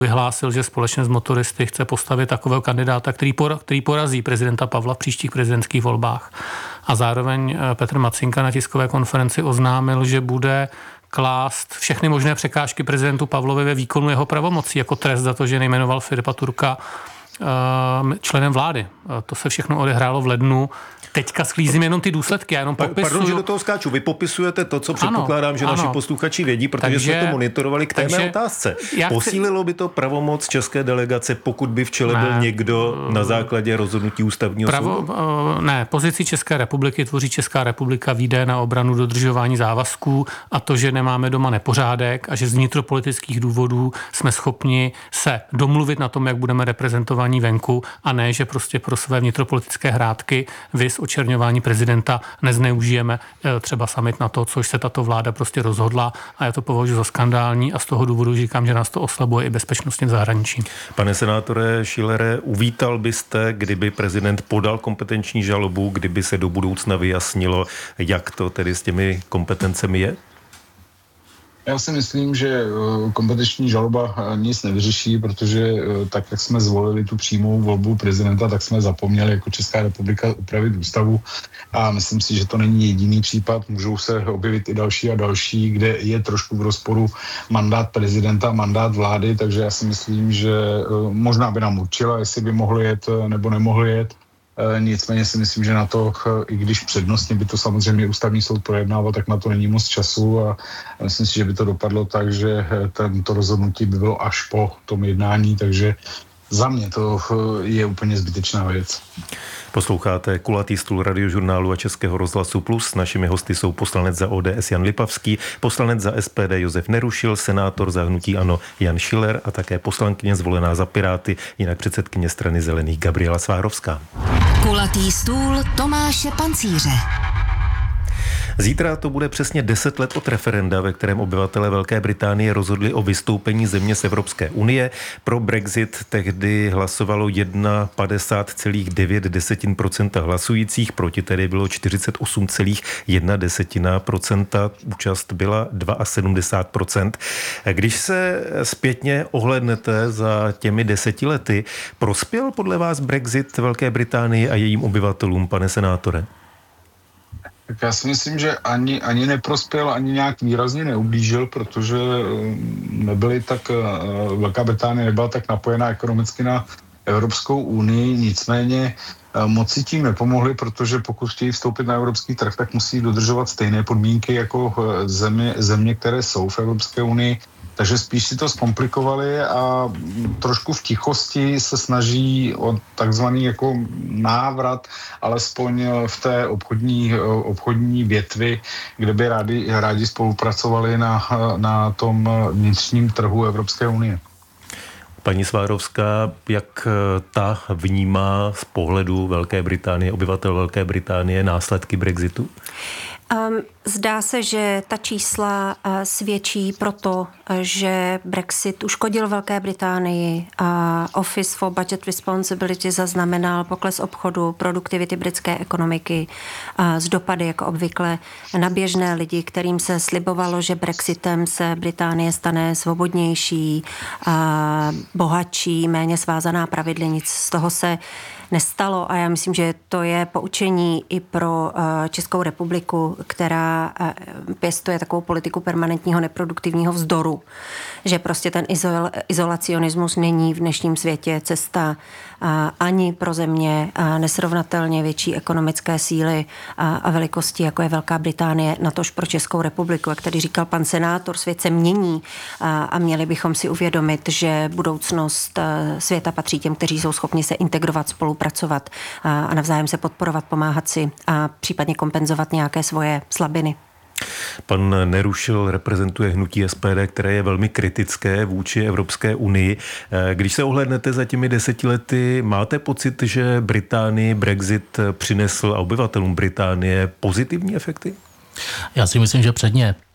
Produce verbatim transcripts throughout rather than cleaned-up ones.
vyhlásil, že společně s motoristy chce postavit takového kandidáta, který, por, který porazí prezidenta Pavla v příštích prezidentských volbách. A zároveň Petr Macinka na tiskové konferenci oznámil, že bude klást všechny možné překážky prezidentu Pavlovi ve výkonu jeho pravomocí, jako trest za to, že nejmenoval Filipa Turka členem vlády. To se všechno odehrálo v lednu. Teďka sklízím jenom ty důsledky, já jenom popisuju. Pardon, že do toho skáču. Vy popisujete to, co předpokládám, ano, že ano. naši posluchači vědí, protože takže, jsme to monitorovali k té mé otázce. Posílilo by to pravomoc české delegace, pokud by v čele ne, byl někdo na základě rozhodnutí ústavního pravo, soudu? Ne, pozici České republiky tvoří Česká republika, výdaje na obranu, dodržování závazků a to, že nemáme doma nepořádek a že z vnitropolitických důvodů jsme schopni se domluvit na tom, jak budeme reprezentovaní venku a ne, že prostě pro své vnitropolitické hrátky vys očerňování prezidenta nezneužijeme třeba summit na to, což se tato vláda prostě rozhodla a já to považuji za skandální a z toho důvodu říkám, že nás to oslabuje i bezpečnostně v zahraničí. Pane senátore Schillere, uvítal byste, kdyby prezident podal kompetenční žalobu, kdyby se do budoucna vyjasnilo, jak to tedy s těmi kompetencemi je? Já si myslím, že kompetenční žaloba nic nevyřeší, protože tak, jak jsme zvolili tu přímou volbu prezidenta, tak jsme zapomněli jako Česká republika upravit ústavu a myslím si, že to není jediný případ. Můžou se objevit i další a další, kde je trošku v rozporu mandát prezidenta, mandát vlády, takže já si myslím, že možná by nám určila, jestli by mohli jet nebo nemohli jet. Nicméně si myslím, že na to, i když přednostně by to samozřejmě ústavní soud projednával, tak na to není moc času a myslím si, že by to dopadlo tak, že tento rozhodnutí by bylo až po tom jednání, takže za mě to je úplně zbytečná věc. Posloucháte Kulatý stůl Radiožurnálu a Českého rozhlasu Plus. Našimi hosty jsou poslanec za O D S Jan Lipavský, poslanec za S P D Josef Nerušil, senátor za hnutí ANO Jan Schiller a také poslankyně zvolená za Piráty, jinak předsedkyně strany Zelených Gabriela Svárovská. Kulatý stůl Tomáše Pancíře. Zítra to bude přesně deset let od referenda, ve kterém obyvatelé Velké Británie rozhodli o vystoupení země z Evropské unie. Pro Brexit tehdy hlasovalo padesát jedna celá devět procenta hlasujících, proti tedy bylo čtyřicet osm celá jedna procenta, účast byla sedmdesát dva procent. Když se zpětně ohlédnete za těmi deseti lety, prospěl podle vás Brexit Velké Británii a jejím obyvatelům, pane senátore? Tak já si myslím, že ani, ani neprospěl, ani nějak výrazně neublížil, protože nebyly tak, Velká Británie nebyla tak napojená ekonomicky na Evropskou unii, nicméně moc si tím nepomohli, protože pokud chtějí vstoupit na evropský trh, tak musí dodržovat stejné podmínky jako země, země které jsou v Evropské unii. Takže spíš si to zkomplikovali a trošku v tichosti se snaží o takzvaný jako návrat, alespoň v té obchodní, obchodní větvi, kde by rádi, rádi spolupracovali na, na tom vnitřním trhu Evropské unie. Paní Svárovská, jak ta vnímá z pohledu Velké Británie, obyvatel Velké Británie, následky Brexitu? Um, zdá se, že ta čísla uh, svědčí proto, že Brexit uškodil Velké Británii a Office for Budget Responsibility zaznamenal pokles obchodu, produktivity britské ekonomiky uh, z dopady jako obvykle na běžné lidi, kterým se slibovalo, že Brexitem se Británie stane svobodnější, uh, bohatší, méně svázaná pravidly. Nic z toho se nestalo a já myslím, že to je poučení i pro Českou republiku, která pěstuje takovou politiku permanentního neproduktivního vzdoru, že prostě ten izol, izolacionismus není v dnešním světě cesta ani pro země nesrovnatelně větší ekonomické síly a velikosti, jako je Velká Británie, natož pro Českou republiku. Jak tady říkal pan senátor, svět se mění a měli bychom si uvědomit, že budoucnost světa patří těm, kteří jsou schopni se integrovat, spolupracovat a navzájem se podporovat, pomáhat si a případně kompenzovat nějaké svoje slabiny. Pan Nerušil reprezentuje hnutí S P D, které je velmi kritické vůči Evropské unii. Když se ohlédnete za těmi deseti lety, máte pocit, že Británii Brexit přinesl a obyvatelům Británie pozitivní efekty? Já si myslím, že předně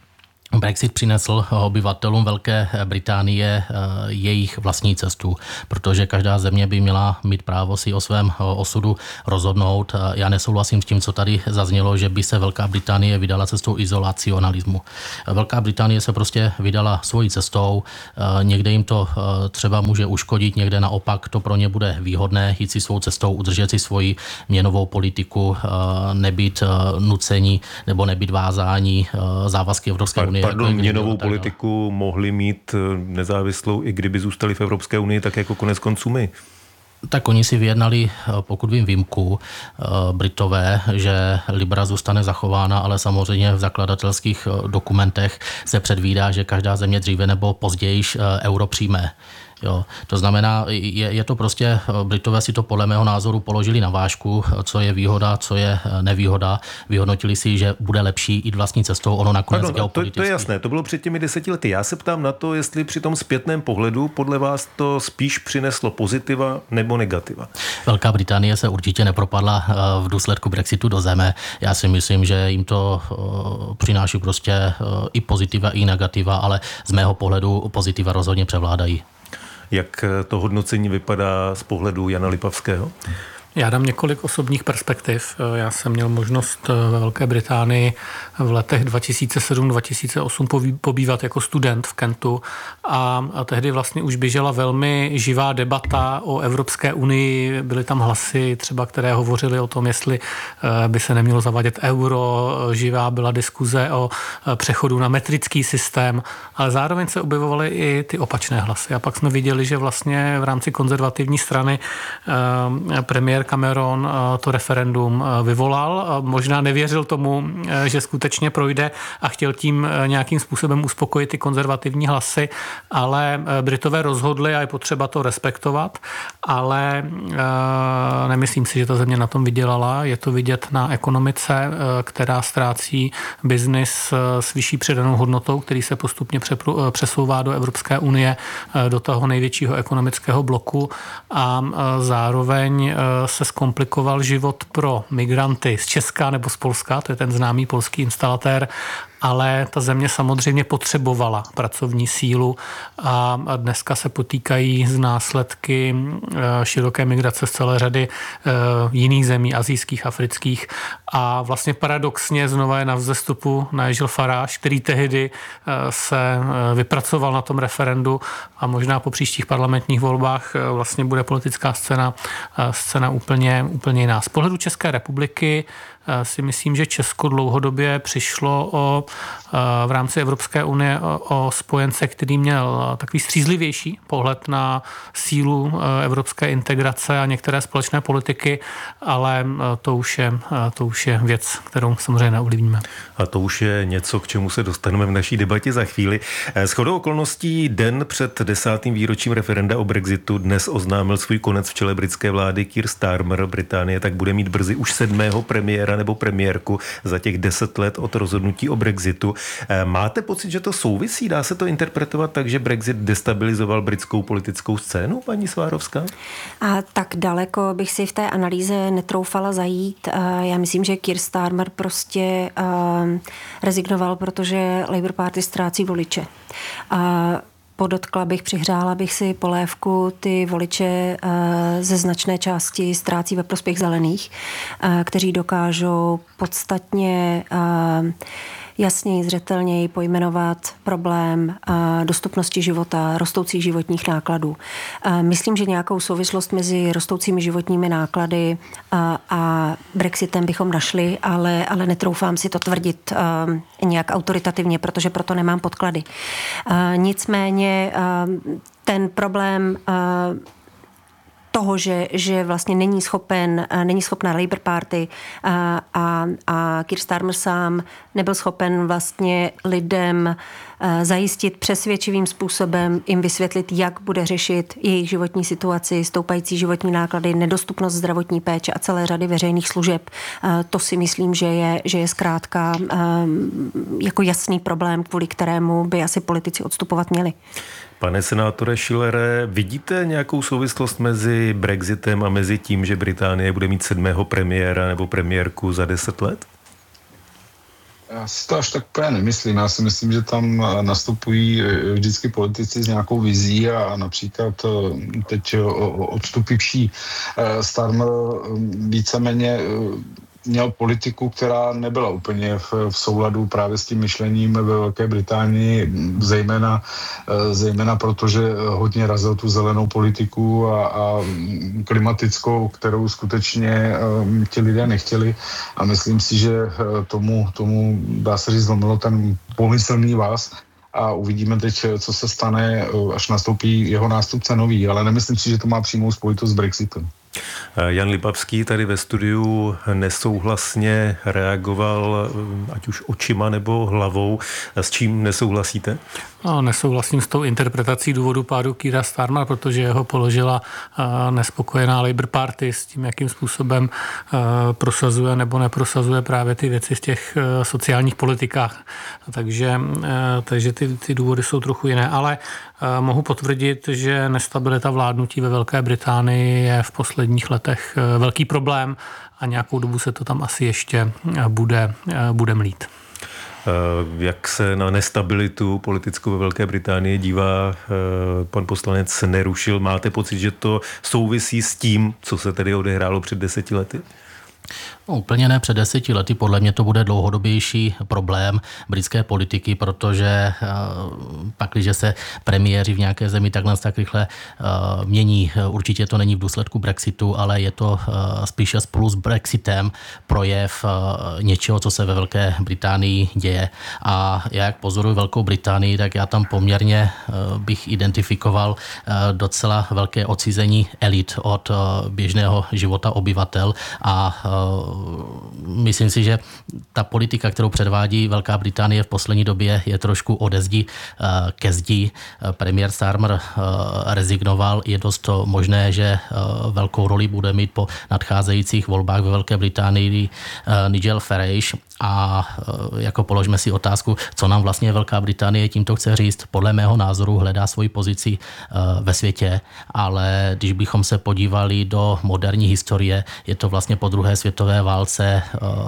Brexit přinesl obyvatelům Velké Británie jejich vlastní cestu, protože každá země by měla mít právo si o svém osudu rozhodnout. Já nesouhlasím s tím, co tady zaznělo, že by se Velká Británie vydala cestou izolacionalismu. Velká Británie se prostě vydala svojí cestou, někde jim to třeba může uškodit, někde naopak to pro ně bude výhodné, jít si svou cestou, udržet si svoji měnovou politiku, nebýt nucení nebo nebýt vázání závazky Evropské unie. Pardon, měnovou politiku mohli mít nezávislou, i kdyby zůstali v Evropské unii, tak jako konec konců my. Tak oni si vyjednali, pokud vím, výjimku Britové, že Libra zůstane zachována, ale samozřejmě v zakladatelských dokumentech se předvídá, že každá země dříve nebo později euro přijme. Jo, to znamená, je, je to prostě, Britové si to podle mého názoru položili na vážku, co je výhoda, co je nevýhoda. Vyhodnotili si, že bude lepší jít vlastní cestou, ono nakonec Pardon, geopoliticky. To, to je jasné, to bylo před těmi deseti lety. Já se ptám na to, jestli při tom zpětném pohledu podle vás to spíš přineslo pozitiva nebo negativa. Velká Británie se určitě nepropadla v důsledku Brexitu do zeme. Já si myslím, že jim to přináší prostě i pozitiva, i negativa, ale z mého pohledu pozitiva rozhodně převládají. Jak to hodnocení vypadá z pohledu Jana Lipavského? Já dám několik osobních perspektiv. Já jsem měl možnost ve Velké Británii v letech dva tisíce sedm dva tisíce osm pobývat jako student v Kentu a tehdy vlastně už běžela velmi živá debata o Evropské unii. Byly tam hlasy třeba, které hovořily o tom, jestli by se nemělo zavádět euro. Živá byla diskuze o přechodu na metrický systém, ale zároveň se objevovaly i ty opačné hlasy. A pak jsme viděli, že vlastně v rámci konzervativní strany premiér Cameron to referendum vyvolal. Možná nevěřil tomu, že skutečně projde a chtěl tím nějakým způsobem uspokojit ty konzervativní hlasy, ale Britové rozhodli a je potřeba to respektovat, ale nemyslím si, že ta země na tom vydělala. Je to vidět na ekonomice, která ztrácí biznis s vyšší přidanou hodnotou, který se postupně přesouvá do Evropské unie, do toho největšího ekonomického bloku a zároveň se zkomplikoval život pro migranty z Česka nebo z Polska, to je ten známý polský instalatér, ale ta země samozřejmě potřebovala pracovní sílu a dneska se potýkají z následky široké migrace z celé řady jiných zemí, asijských, afrických a vlastně paradoxně znova je na vzestupu Nigel Farage, který tehdy se vypracoval na tom referendu a možná po příštích parlamentních volbách vlastně bude politická scéna, scéna úplně, úplně jiná. Z pohledu České republiky si myslím, že Česko dlouhodobě přišlo o, v rámci Evropské unie o, o spojence, který měl takový střízlivější pohled na sílu evropské integrace a některé společné politiky, ale to už je, to už je věc, kterou samozřejmě neovlivníme. A to už je něco, k čemu se dostaneme v naší debatě za chvíli. Shodou okolností den před desátým výročím referenda o Brexitu dnes oznámil svůj konec v čele britské vlády Keir Starmer. Británie tak bude mít brzy už sedmého premiéra nebo premiérku za těch deset let od rozhodnutí o Brexitu. Máte pocit, že to souvisí? Dá se to interpretovat tak, že Brexit destabilizoval britskou politickou scénu, paní Svárovská? A tak daleko bych si v té analýze netroufala zajít. Já myslím, že Keir Starmer prostě rezignoval, protože Labour Party ztrácí voliče. Podotkla bych, přihřála bych si polévku, ty voliče ze značné části ztrácí ve prospěch zelených, kteří dokážou podstatně jasněji, zřetelněji pojmenovat problém dostupnosti života, rostoucích životních nákladů. Myslím, že nějakou souvislost mezi rostoucími životními náklady a Brexitem bychom našli, ale, ale netroufám si to tvrdit nějak autoritativně, protože proto nemám podklady. Nicméně ten problém toho, že, že vlastně není schopen, není schopná Labour Party a, a, a Keir Starmer sám nebyl schopen vlastně lidem zajistit přesvědčivým způsobem, jim vysvětlit, jak bude řešit jejich životní situaci, stoupající životní náklady, nedostupnost zdravotní péče a celé řady veřejných služeb. To si myslím, že je, že je zkrátka jako jasný problém, kvůli kterému by asi politici odstupovat měli. Pane senátore Schillere, vidíte nějakou souvislost mezi Brexitem a mezi tím, že Británie bude mít sedmého premiéra nebo premiérku za deset let? Já si to až tak úplně nemyslím. Já si myslím, že tam nastupují vždycky politici s nějakou vizí a například teď odstupivší Starmer víceméně měl politiku, která nebyla úplně v, v souladu právě s tím myšlením ve Velké Británii, zejména, zejména protože hodně razil tu zelenou politiku a, a klimatickou, kterou skutečně ti lidé nechtěli. A myslím si, že tomu, tomu dá se říct, zlomilo ten pomyslný vás. A uvidíme teď, co se stane, až nastoupí jeho nástupce nový. Ale nemyslím si, že to má přímou spojitost s Brexitem. Jan Lipavský tady ve studiu nesouhlasně reagoval, ať už očima nebo hlavou. S čím nesouhlasíte? No, nesouhlasím s tou interpretací důvodu pádu Keira Starmera, protože jeho položila nespokojená Labour Party s tím, jakým způsobem prosazuje nebo neprosazuje právě ty věci v těch sociálních politikách. Takže, takže ty, ty důvody jsou trochu jiné, ale mohu potvrdit, že nestabilita vládnutí ve Velké Británii je v posledních letech velký problém a nějakou dobu se to tam asi ještě bude, bude mlít. Jak se na nestabilitu politickou ve Velké Británii dívá pan poslanec Nerušil? Máte pocit, že to souvisí s tím, co se tedy odehrálo před deseti lety? No, úplně ne před deseti lety, podle mě to bude dlouhodobější problém britské politiky, protože uh, pak, když se premiéři v nějaké zemi takhle tak rychle uh, mění, určitě to není v důsledku Brexitu, ale je to uh, spíše spolu s Brexitem projev uh, něčeho, co se ve Velké Británii děje. A já jak pozoruji Velkou Británii, tak já tam poměrně uh, bych identifikoval uh, docela velké odcizení elit od uh, běžného života obyvatel a uh, myslím si, že ta politika, kterou předvádí Velká Británie v poslední době, je trošku ode zdi ke zdi. Premiér Starmer rezignoval. Je dost možné, že velkou roli bude mít po nadcházejících volbách ve Velké Británii Nigel Farage. A jako položme si otázku, co nám vlastně Velká Británie tímto chce říct. Podle mého názoru hledá svoji pozici ve světě, ale když bychom se podívali do moderní historie, je to vlastně po druhé světové válce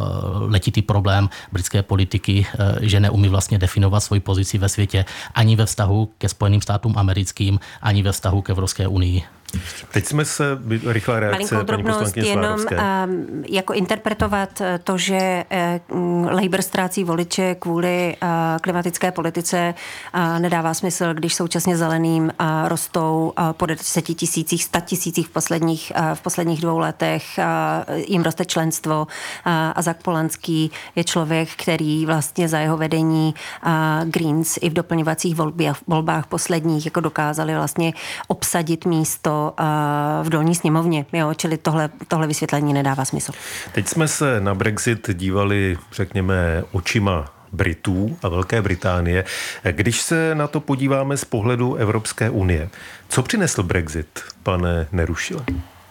letitý problém britské politiky, že neumí vlastně definovat svoji pozici ve světě ani ve vztahu ke Spojeným státům americkým, ani ve vztahu k Evropské unii. Teď jsme se, rychlá reakce, malinkou paní poslankyně Svárovské. Jenom um, jako interpretovat to, že um, Labour ztrácí voliče kvůli uh, klimatické politice, uh, nedává smysl, když současně zeleným uh, rostou uh, po deseti tisících, sta tisících v posledních, uh, v posledních dvou letech, uh, jim roste členstvo uh, a Zak Polanský je člověk, který vlastně za jeho vedení uh, Greens i v doplňovacích volbách, volbách posledních jako dokázali vlastně obsadit místo v dolní sněmovně, jo, čili tohle, tohle vysvětlení nedává smysl. Teď jsme se na Brexit dívali, řekněme, očima Britů a Velké Británie. Když se na to podíváme z pohledu Evropské unie, co přinesl Brexit, pane Nerušile?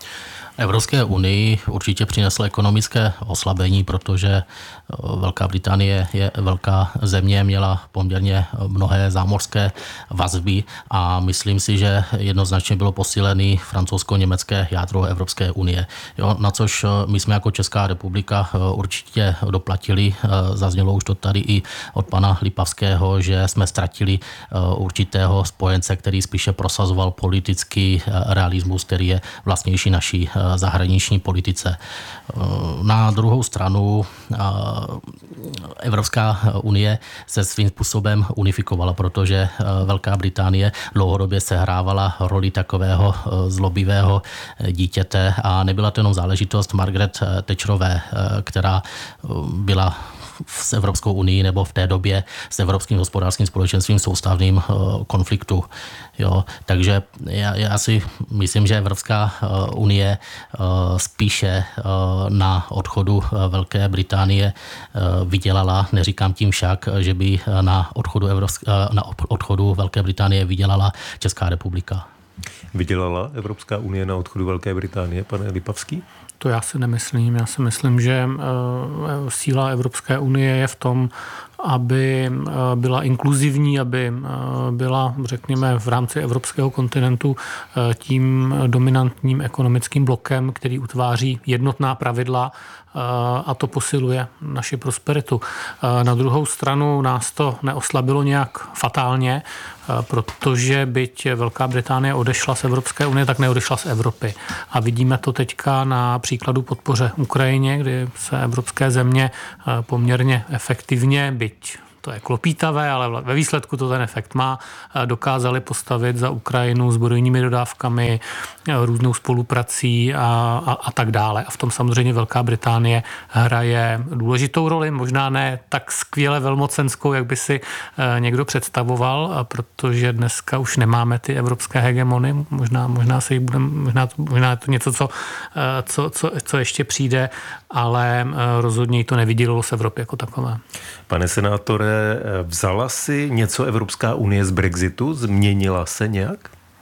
Evropské unii určitě přineslo ekonomické oslabení, protože Velká Británie je velká země, měla poměrně mnohé zámořské vazby a myslím si, že jednoznačně bylo posílený francouzsko-německé jádro Evropské unie. Jo, na což my jsme jako Česká republika určitě doplatili. Zaznělo už to tady i od pana Lipavského, že jsme ztratili určitého spojence, který spíše prosazoval politický realismus, který je vlastnější naší zahraniční politice. Na druhou stranu Evropská unie se svým způsobem unifikovala, protože Velká Británie dlouhodobě sehrávala roli takového zlobivého dítěte a nebyla to jenom záležitost Margaret Thatcherové, která byla s Evropskou unii nebo v té době s Evropským hospodářským společenstvím soustavným konfliktu. Jo, takže já, já si myslím, že Evropská unie spíše na odchodu Velké Británie vydělala, neříkám tím však, že by na odchodu, Evropské, na odchodu Velké Británie vydělala Česká republika. Vydělala Evropská unie na odchodu Velké Británie, pane Lipavský? To já si nemyslím. Já si myslím, že síla Evropské unie je v tom, aby byla inkluzivní, aby byla, řekněme, v rámci evropského kontinentu tím dominantním ekonomickým blokem, který utváří jednotná pravidla a to posiluje naši prosperitu. Na druhou stranu nás to neoslabilo nějak fatálně, protože byť Velká Británie odešla z Evropské unie, tak neodešla z Evropy. A vidíme to teďka na příkladu podpoře Ukrajině, kdy se evropské země poměrně efektivně, byť to je klopítavé, ale ve výsledku to ten efekt má, dokázali postavit za Ukrajinu zbrojními dodávkami, různou spoluprací a, a, a tak dále. A v tom samozřejmě Velká Británie hraje důležitou roli, možná ne tak skvěle velmocenskou, jak by si někdo představoval, protože dneska už nemáme ty evropské hegemony, možná, možná, se budem, možná, možná je to něco, co, co, co, co ještě přijde, ale rozhodně to nevydělilo z Evropy jako takové. Pane senátore, vzala si něco Evropská unie z Brexitu? Změnila se nějak?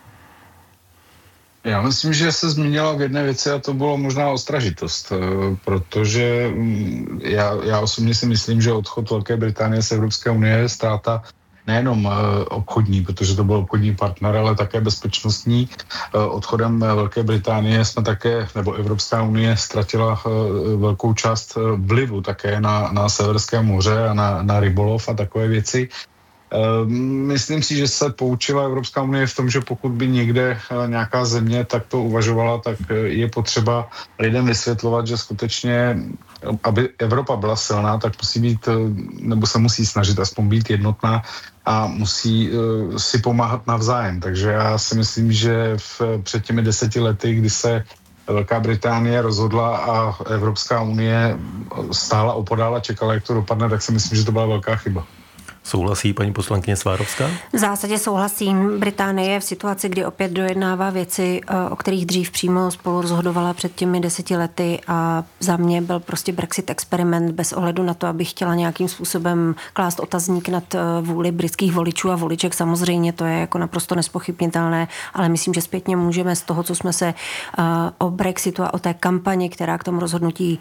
Já myslím, že se změnila v jedné věci a to bylo možná ostražitost, protože já, já osobně si myslím, že odchod Velké Británie z Evropské unie je ztráta nejenom obchodní, protože to byl obchodní partner, ale také bezpečnostní. Odchodem Velké Británie jsme také, nebo Evropská unie ztratila velkou část vlivu také na, na Severské moře a na, na rybolov a takové věci. Myslím si, že se poučila Evropská unie v tom, že pokud by někde nějaká země takto uvažovala, tak je potřeba lidem vysvětlovat, že skutečně, aby Evropa byla silná, tak musí být, nebo se musí snažit aspoň být jednotná a musí si pomáhat navzájem. Takže já si myslím, že v, před těmi deseti lety, kdy se Velká Británie rozhodla a Evropská unie stála opodál a čekala, jak to dopadne, tak si myslím, že to byla velká chyba. Souhlasí paní poslankyně Svárovská? V zásadě souhlasím. Británie je v situaci, kdy opět dojednává věci, o kterých dřív přímo spolu rozhodovala před těmi deseti lety a za mě byl prostě Brexit experiment bez ohledu na to, aby chtěla nějakým způsobem klást otazník nad vůli britských voličů a voliček. Samozřejmě to je jako naprosto nespochybnitelné, ale myslím, že zpětně můžeme z toho, co jsme se o Brexitu a o té kampani, která k tomu rozhodnutí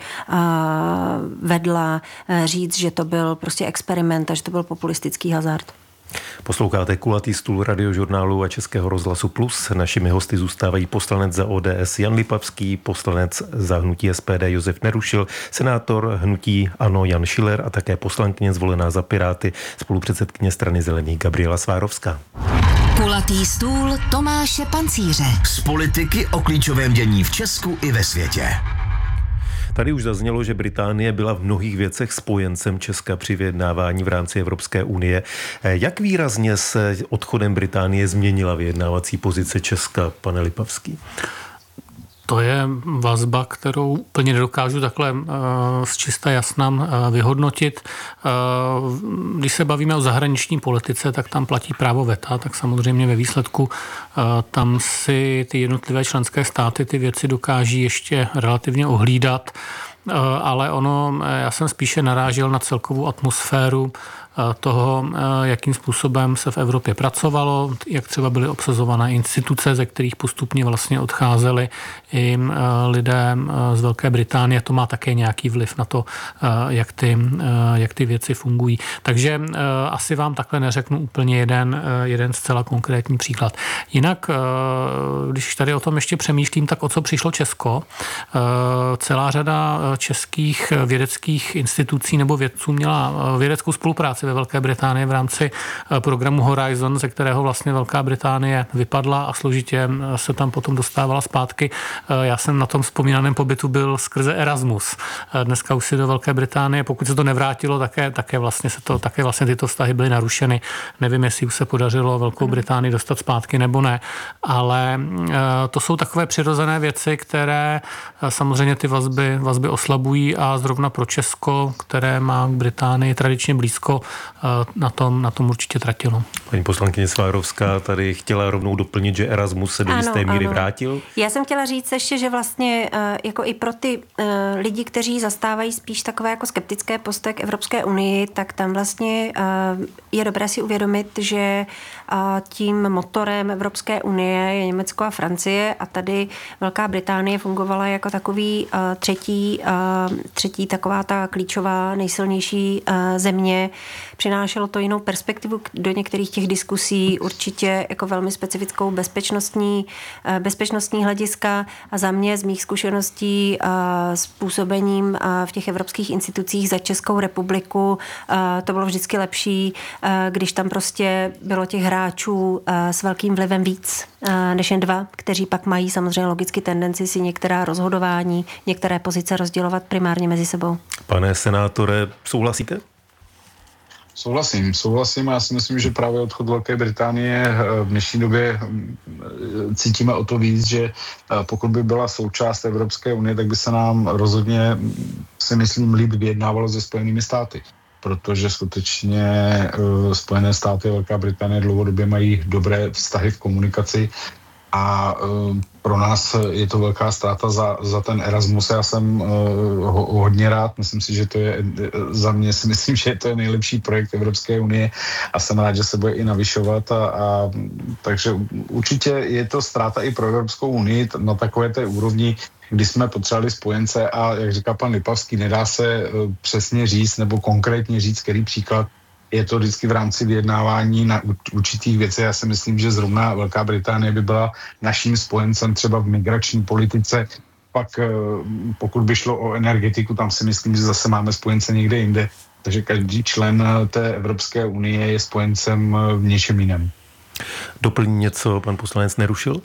vedla, říct, že to byl prostě experiment a že to byl populistický hazard. Posloucháte Kulatý stůl Radiožurnálu a Českého rozhlasu Plus. Našimi hosty zůstávají poslanec za O D S Jan Lipavský, poslanec za hnutí S P D Josef Nerušil, senátor hnutí ANO Jan Schiller a také poslankyně zvolená za Piráty, spolupředsedkyně strany Zelených Gabriela Svárovská. Kulatý stůl Tomáše Pancíře. Z politiky o klíčovém dění v Česku i ve světě. Tady už zaznělo, že Británie byla v mnohých věcech spojencem Česka při vyjednávání v rámci Evropské unie. Jak výrazně se odchodem Británie změnila vyjednávací pozice Česka, pane Lipavský? To je vazba, kterou úplně nedokážu takhle uh, z čista jasna uh, vyhodnotit. Uh, když se bavíme o zahraniční politice, tak tam platí právo veta, tak samozřejmě ve výsledku uh, tam si ty jednotlivé členské státy ty věci dokáží ještě relativně ohlídat, uh, ale ono, já jsem spíše narážel na celkovou atmosféru toho, jakým způsobem se v Evropě pracovalo, jak třeba byly obsazované instituce, ze kterých postupně vlastně odcházeli i lidé z Velké Británie. To má také nějaký vliv na to, jak ty, jak ty věci fungují. Takže asi vám takhle neřeknu úplně jeden, jeden zcela konkrétní příklad. Jinak, když tady o tom ještě přemýšlím, tak o co přišlo Česko? Celá řada českých vědeckých institucí nebo vědců měla vědeckou spolupráci ve Velké Británii v rámci programu Horizon, ze kterého vlastně Velká Británie vypadla a složitě se tam potom dostávala zpátky. Já jsem na tom vzpomínaném pobytu byl skrze Erasmus. Dneska už si do Velké Británie, pokud se to nevrátilo, také, také, vlastně se to, také vlastně tyto vztahy byly narušeny. Nevím, jestli už se podařilo Velkou Británii dostat zpátky nebo ne, ale to jsou takové přirozené věci, které samozřejmě ty vazby, vazby oslabují a zrovna pro Česko, které má k Británii tradičně blízko, na tom, na tom určitě tratilo. Paní poslankyně Svárovská tady chtěla rovnou doplnit, že Erasmus se do jisté míry vrátil. Já jsem chtěla říct ještě, že vlastně jako i pro ty lidi, kteří zastávají spíš takové jako skeptické postoje k Evropské unii, tak tam vlastně je dobré si uvědomit, že tím motorem Evropské unie je Německo a Francie a tady Velká Británie fungovala jako takový třetí, třetí taková ta klíčová, nejsilnější země, přinášelo to jinou perspektivu do některých těch diskusí, určitě jako velmi specifickou bezpečnostní, bezpečnostní hlediska a za mě z mých zkušeností s působením v těch evropských institucích za Českou republiku to bylo vždycky lepší, když tam prostě bylo těch hráčů s velkým vlivem víc než jen dva, kteří pak mají samozřejmě logicky tendenci si některá rozhodování, některé pozice rozdělovat primárně mezi sebou. Pane senátore, souhlasíte? Souhlasím, souhlasím a já si myslím, že právě odchod Velké Británie v dnešní době cítíme o to víc, že pokud by byla součást Evropské unie, tak by se nám rozhodně, si myslím, líp vyjednávalo se Spojenými státy. Protože skutečně Spojené státy a Velká Británie dlouhodobě mají dobré vztahy v komunikaci a pro nás je to velká ztráta za, za ten Erasmus. Já jsem ho, hodně rád, myslím si, že to je za mě si myslím, že to je nejlepší projekt Evropské unie a jsem rád, že se bude i navyšovat a, a takže určitě je to ztráta i pro Evropskou unii na takové té úrovni, kdy jsme potřebovali spojence a jak říká pan Lipavský, nedá se přesně říct nebo konkrétně říct, který příklad. Je to vždycky v rámci vyjednávání na určitých věcech. Já si myslím, že zrovna Velká Británie by byla naším spojencem třeba v migrační politice. Pak pokud by šlo o energetiku, tam si myslím, že zase máme spojence někde jinde. Takže každý člen té Evropské unie je spojencem v něčem jiném. Doplní něco pan poslanec Nerušil?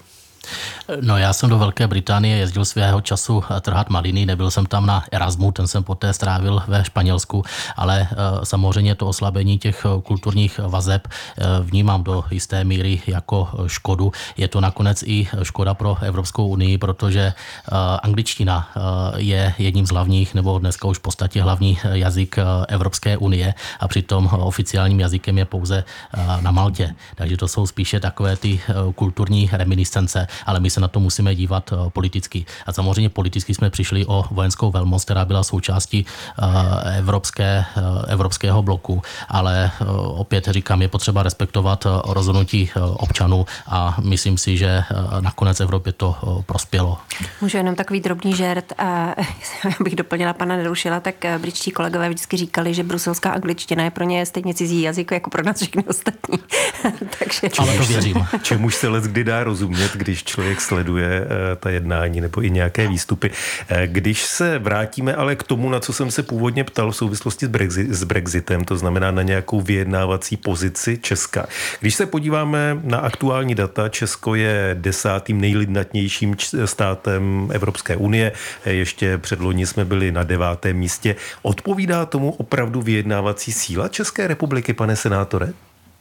No já jsem do Velké Británie jezdil svého času trhat maliny, nebyl jsem tam na Erasmu, ten jsem poté strávil ve Španělsku, ale samozřejmě to oslabení těch kulturních vazeb vnímám do jisté míry jako škodu. Je to nakonec i škoda pro Evropskou unii, protože angličtina je jedním z hlavních, nebo dneska už v podstatě hlavní jazyk Evropské unie a přitom oficiálním jazykem je pouze na Maltě. Takže to jsou spíše takové ty kulturní reminiscence, ale my se na to musíme dívat politicky. A samozřejmě politicky jsme přišli o vojenskou velmoc, která byla součástí evropské, evropského bloku, ale opět říkám, je potřeba respektovat rozhodnutí občanů a myslím si, že nakonec Evropě to prospělo. Můžu jenom takový drobný žert a abych doplnila pana Nerušila, tak britští kolegové vždycky říkali, že bruselská angličtina je pro ně stejně cizí jazyk jako pro nás všechny ostatní. Takže... Ale to věřím. Čemuž se let kdy dá rozumět, když člověk sleduje ta jednání nebo i nějaké výstupy. Když se vrátíme ale k tomu, na co jsem se původně ptal v souvislosti s, Brexit, s Brexitem, to znamená na nějakou vyjednávací pozici Česka. Když se podíváme na aktuální data, Česko je desátým nejlidnatějším státem Evropské unie. Ještě předloni jsme byli na devátém místě. Odpovídá tomu opravdu vyjednávací síla České republiky, pane senátore?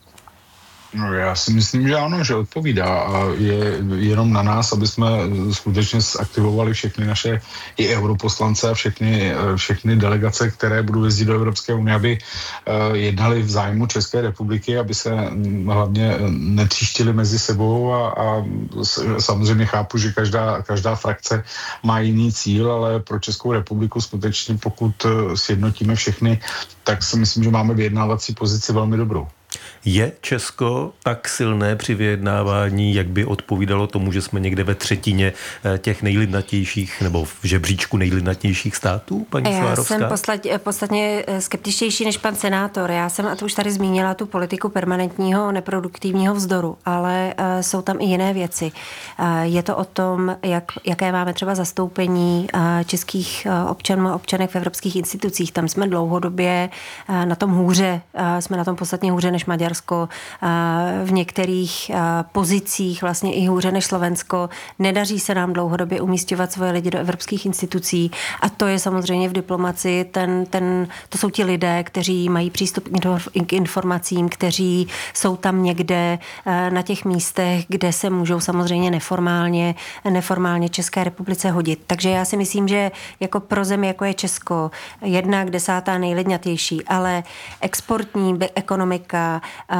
No, já si myslím, že ano, že odpovídá a je jenom na nás, aby jsme skutečně zaktivovali všechny naše i europoslance a všechny, všechny delegace, které budou jezdit do Evropské unie, aby jednali v zájmu České republiky, aby se hlavně netříštili mezi sebou a, a samozřejmě chápu, že každá, každá frakce má jiný cíl, ale pro Českou republiku skutečně pokud sjednotíme všechny, tak si myslím, že máme vyjednávací pozici velmi dobrou. Je Česko tak silné při vyjednávání, jak by odpovídalo tomu, že jsme někde ve třetině těch nejlidnatějších nebo v žebříčku nejlidnatějších států, paní Já Svárovská? jsem podstatě, podstatně skeptičtější než pan senátor. Já jsem, a to už tady zmínila, tu politiku permanentního neproduktivního vzdoru, ale uh, jsou tam i jiné věci. Uh, je to o tom, jak, jaké máme třeba zastoupení uh, českých uh, občanů a občanek v evropských institucích. Tam jsme dlouhodobě uh, na tom hůře, uh, jsme na tom podstatně hůře než Maďarsko, v některých pozicích vlastně i hůře než Slovensko. Nedaří se nám dlouhodobě umísťovat svoje lidi do evropských institucí a to je samozřejmě v diplomaci, ten, ten, to jsou ti lidé, kteří mají přístup k informacím, kteří jsou tam někde na těch místech, kde se můžou samozřejmě neformálně, neformálně České republice hodit. Takže já si myslím, že jako pro zemi, jako je Česko, jednak desátá nejlidnatější, ale exportní ekonomika,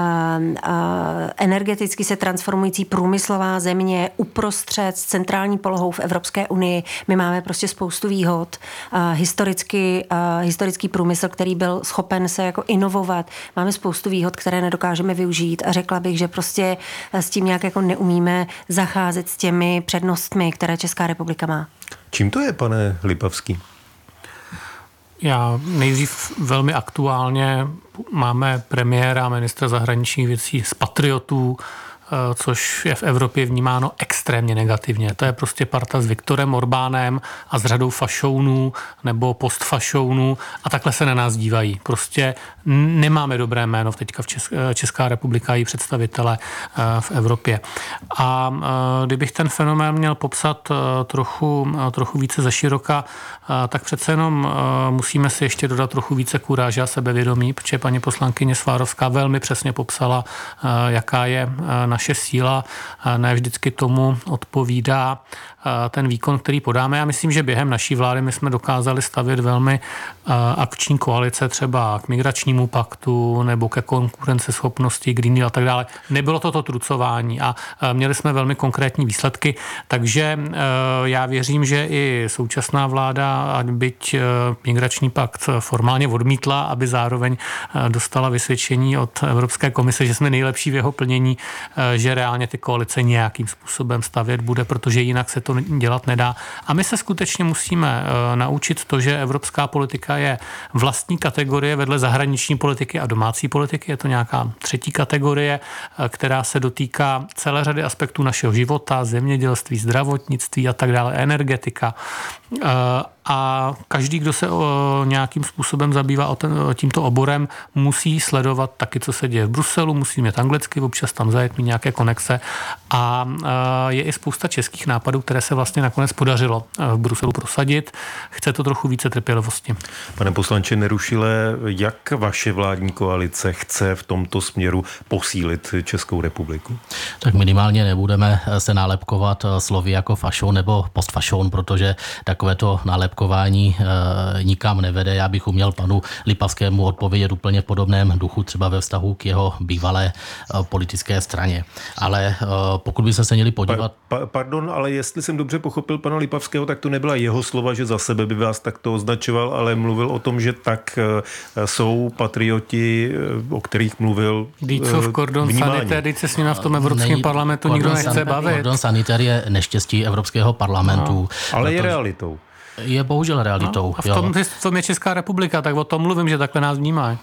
energeticky se transformující průmyslová země uprostřed s centrální polohou v Evropské unii. My máme prostě spoustu výhod. Historicky, historický průmysl, který byl schopen se jako inovovat. Máme spoustu výhod, které nedokážeme využít a řekla bych, že prostě s tím nějak jako neumíme zacházet s těmi přednostmi, které Česká republika má. Čím to je, pane Lipavský? Já nejdřív velmi aktuálně máme premiéra a ministra zahraničních věcí z patriotů, což je v Evropě vnímáno extrémně negativně. To je prostě parta s Viktorem Orbánem a s řadou fašounů nebo postfašounů a takhle se na nás dívají. Prostě nemáme dobré jméno teďka v České, Česká republika a její představitele v Evropě. A kdybych ten fenomén měl popsat trochu, trochu více zeširoka, tak přece jenom musíme si ještě dodat trochu více kuráže a sebevědomí, protože paní poslankyně Svárovská velmi přesně popsala, jaká je naše síla, ne vždycky tomu odpovídá ten výkon, který podáme. Já myslím, že během naší vlády my jsme dokázali stavět velmi akční koalice třeba k migračnímu paktu nebo ke konkurenceschopnosti, Green Deal a tak dále. Nebylo to to trucování a měli jsme velmi konkrétní výsledky, takže já věřím, že i současná vláda, byť migrační pakt formálně odmítla, aby zároveň dostala vysvědčení od Evropské komise, že jsme nejlepší v jeho plnění, že reálně ty koalice nějakým způsobem stavět bude, protože jinak se to dělat nedá. A my se skutečně musíme naučit to, že evropská politika je vlastní kategorie vedle zahraniční politiky a domácí politiky. Je to nějaká třetí kategorie, která se dotýká celé řady aspektů našeho života, zemědělství, zdravotnictví a tak dále, energetika. A každý, kdo se o, nějakým způsobem zabývá o ten, o tímto oborem, musí sledovat taky, co se děje v Bruselu, musí mít anglicky, občas tam zajet, mít nějaké konexe. A je i spousta českých nápadů, které se vlastně nakonec podařilo v Bruselu prosadit. Chce to trochu více trpělivosti. Pane poslanče Nerušile, jak vaše vládní koalice chce v tomto směru posílit Českou republiku? Tak minimálně nebudeme se nálepkovat slovy jako fašon nebo postfašon, protože takovéto nálepkování e, nikam nevede. Já bych uměl panu Lipavskému odpovědět úplně v podobném duchu, třeba ve vztahu k jeho bývalé e, politické straně. Ale e, pokud by se měli podívat... Pa, pa, pardon, ale jestli jsem dobře pochopil pana Lipavského, tak to nebyla jeho slova, že za sebe by vás takto označoval, ale mluvil o tom, že tak e, jsou patrioti, e, o kterých mluvil Vždyť jsou v kordon sanitér, teď se s nimi v tom Evropském Nej, parlamentu nikdo nechce san, bavit. Kordon sanitér je neštěstí Evropského parlamentu. No, ale je realitou. Je bohužel realitou. No, a v tom, v tom je Česká republika, tak o tom mluvím, že takhle nás vnímá.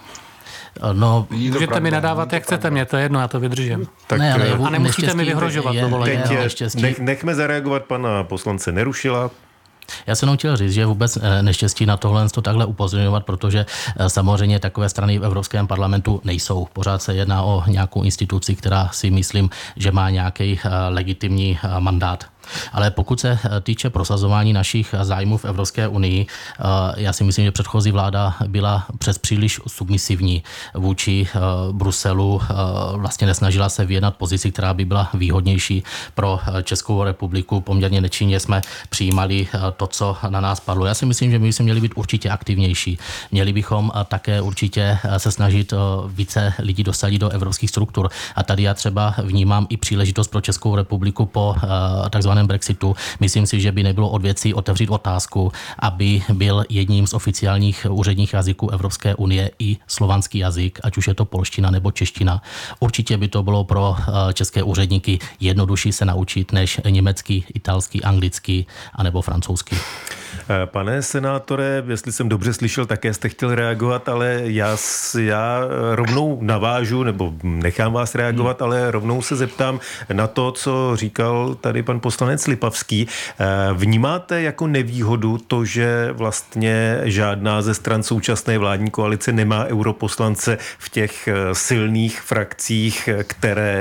No, můžete mi nadávat, jak chcete, mě to je jedno, já to vydržím. Tak, ne, ale a nemusíte mi vyhrožovat. Je, teď je, nech, nechme zareagovat pana poslance Nerušila. Já jsem chtěl říct, že je vůbec neštěstí na tohle to takhle upozorňovat, protože samozřejmě takové strany v Evropském parlamentu nejsou. Pořád se jedná o nějakou instituci, která si myslím, že má nějaký legitimní mandát. Ale pokud se týče prosazování našich zájmů v Evropské unii, já si myslím, že předchozí vláda byla přes příliš submisivní vůči Bruselu. Vlastně nesnažila se vyjednat pozici, která by byla výhodnější pro Českou republiku. Poměrně nečinně jsme přijímali to, co na nás padlo. Já si myslím, že my bychom měli být určitě aktivnější. Měli bychom také určitě se snažit více lidí dosadit do evropských struktur. A tady já třeba vnímám i příležitost pro Českou republiku po takzvaném Brexitu. Myslím si, že by nebylo od věcí otevřít otázku, aby byl jedním z oficiálních úředních jazyků Evropské unie i slovanský jazyk, ať už je to polština nebo čeština. Určitě by to bylo pro české úředníky jednodušší se naučit než německý, italský, anglický anebo francouzský. Pane senátore, jestli jsem dobře slyšel, také jste chtěl reagovat, ale já, já rovnou navážu, nebo nechám vás reagovat, ale rovnou se zeptám na to, co říkal tady pan poslanec Lipavský. Vnímáte jako nevýhodu to, že vlastně žádná ze stran současné vládní koalice nemá europoslance v těch silných frakcích, které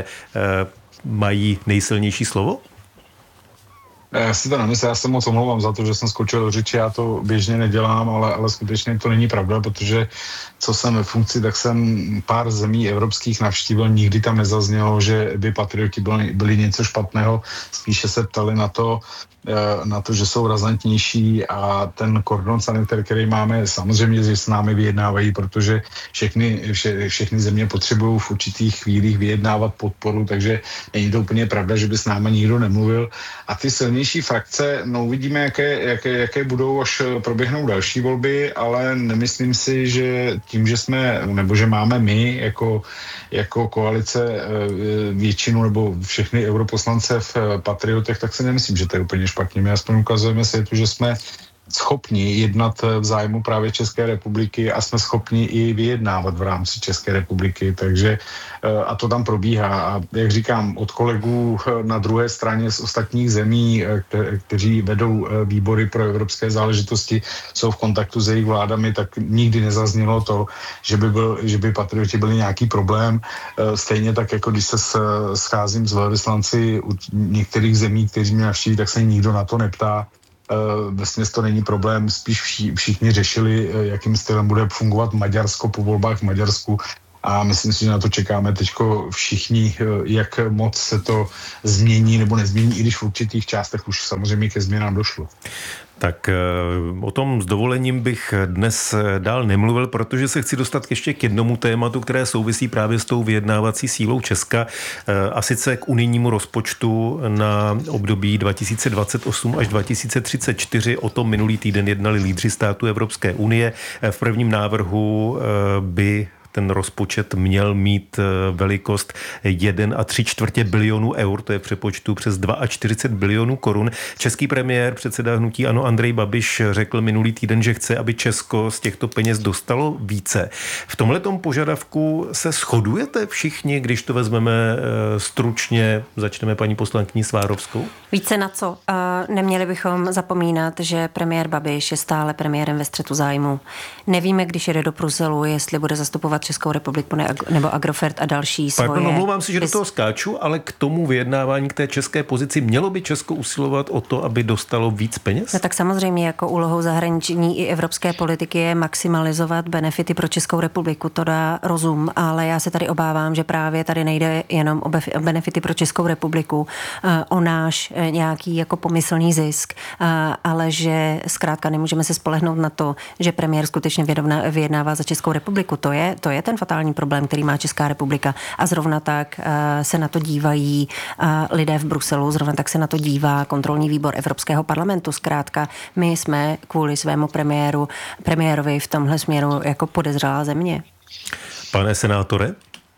mají nejsilnější slovo? Já si to nemyslím, já se moc omlouvám za to, že jsem skočil do řeči, já to běžně nedělám, ale, ale skutečně to není pravda, protože co jsem ve funkci, tak jsem pár zemí evropských navštívil, nikdy tam nezaznělo, že by patrioti byli, byli něco špatného, spíše se ptali na to, na to, že jsou razantnější a ten kordon sanitér, který máme, samozřejmě že s námi vyjednávají, protože všechny, vše, všechny země potřebují v určitých chvílích vyjednávat podporu, takže není to úplně pravda, že by s námi nikdo nemluvil. A ty silnější frakce, no uvidíme, jaké, jaké, jaké budou, až proběhnou další volby, ale nemyslím si, že tím, že jsme, nebo že máme my jako, jako koalice většinu nebo všechny europoslance v patriotech, tak si nemyslím, že to je úplně špatně. My aspoň ukazujeme světu, že jsme schopni jednat v zájmu právě České republiky a jsme schopni i vyjednávat v rámci České republiky, takže a to tam probíhá. A jak říkám, od kolegů na druhé straně z ostatních zemí, kte- kteří vedou výbory pro evropské záležitosti, jsou v kontaktu s jejich vládami, tak nikdy nezaznělo to, že by, byl, že by patrioti byli nějaký problém. Stejně tak, jako když se scházím s velvyslanci u některých zemí, kteří mě navštíví, tak se nikdo na to neptá. Vesměs to není problém, spíš všichni řešili, jakým stylem bude fungovat Maďarsko po volbách v Maďarsku a myslím si, že na to čekáme teďko všichni, jak moc se to změní nebo nezmění, i když v určitých částech už samozřejmě ke změnám došlo. Tak o tom s dovolením bych dnes dál nemluvil, protože se chci dostat ještě k jednomu tématu, které souvisí právě s tou vyjednávací sílou Česka, a sice k unijnímu rozpočtu na období dva tisíce dvacet osm až dva tisíce třicet čtyři. O tom minulý týden jednali lídři států Evropské unie. V prvním návrhu by ten rozpočet měl mít velikost jedna a tři čtvrtě bilionu eur, to je v přepočtu přes čtyřicet dva bilionů korun. Český premiér, předseda hnutí ANO Andrej Babiš řekl minulý týden, že chce, aby Česko z těchto peněz dostalo více. V tomhletom požadavku se shodujete všichni, když to vezmeme stručně, začneme paní poslankyní Svárovskou? Více na co? Neměli bychom zapomínat, že premiér Babiš je stále premiérem ve střetu zájmu. Nevíme, když jede do Bruselu, jestli bude zastupovat Českou republiku nebo Agrofert a další svoje... Pardon, omlouvám si, že do toho skáču, ale k tomu vyjednávání, k té české pozici, mělo by Česko usilovat o to, aby dostalo víc peněz? No tak samozřejmě jako úlohou zahraniční i evropské politiky je maximalizovat benefity pro Českou republiku, to dá rozum, ale já se tady obávám, že právě tady nejde jenom o benefity pro Českou republiku, o náš nějaký jako pomyslný zisk, ale že zkrátka nemůžeme se spolehnout na to, že premiér skutečně vyjednává za Českou republiku. To je, to je ten fatální problém, který má Česká republika. A zrovna tak se na to dívají lidé v Bruselu, zrovna tak se na to dívá kontrolní výbor Evropského parlamentu. Zkrátka, my jsme kvůli svému premiéru, premiérovi v tomhle směru jako podezřelá země. Pane senátore?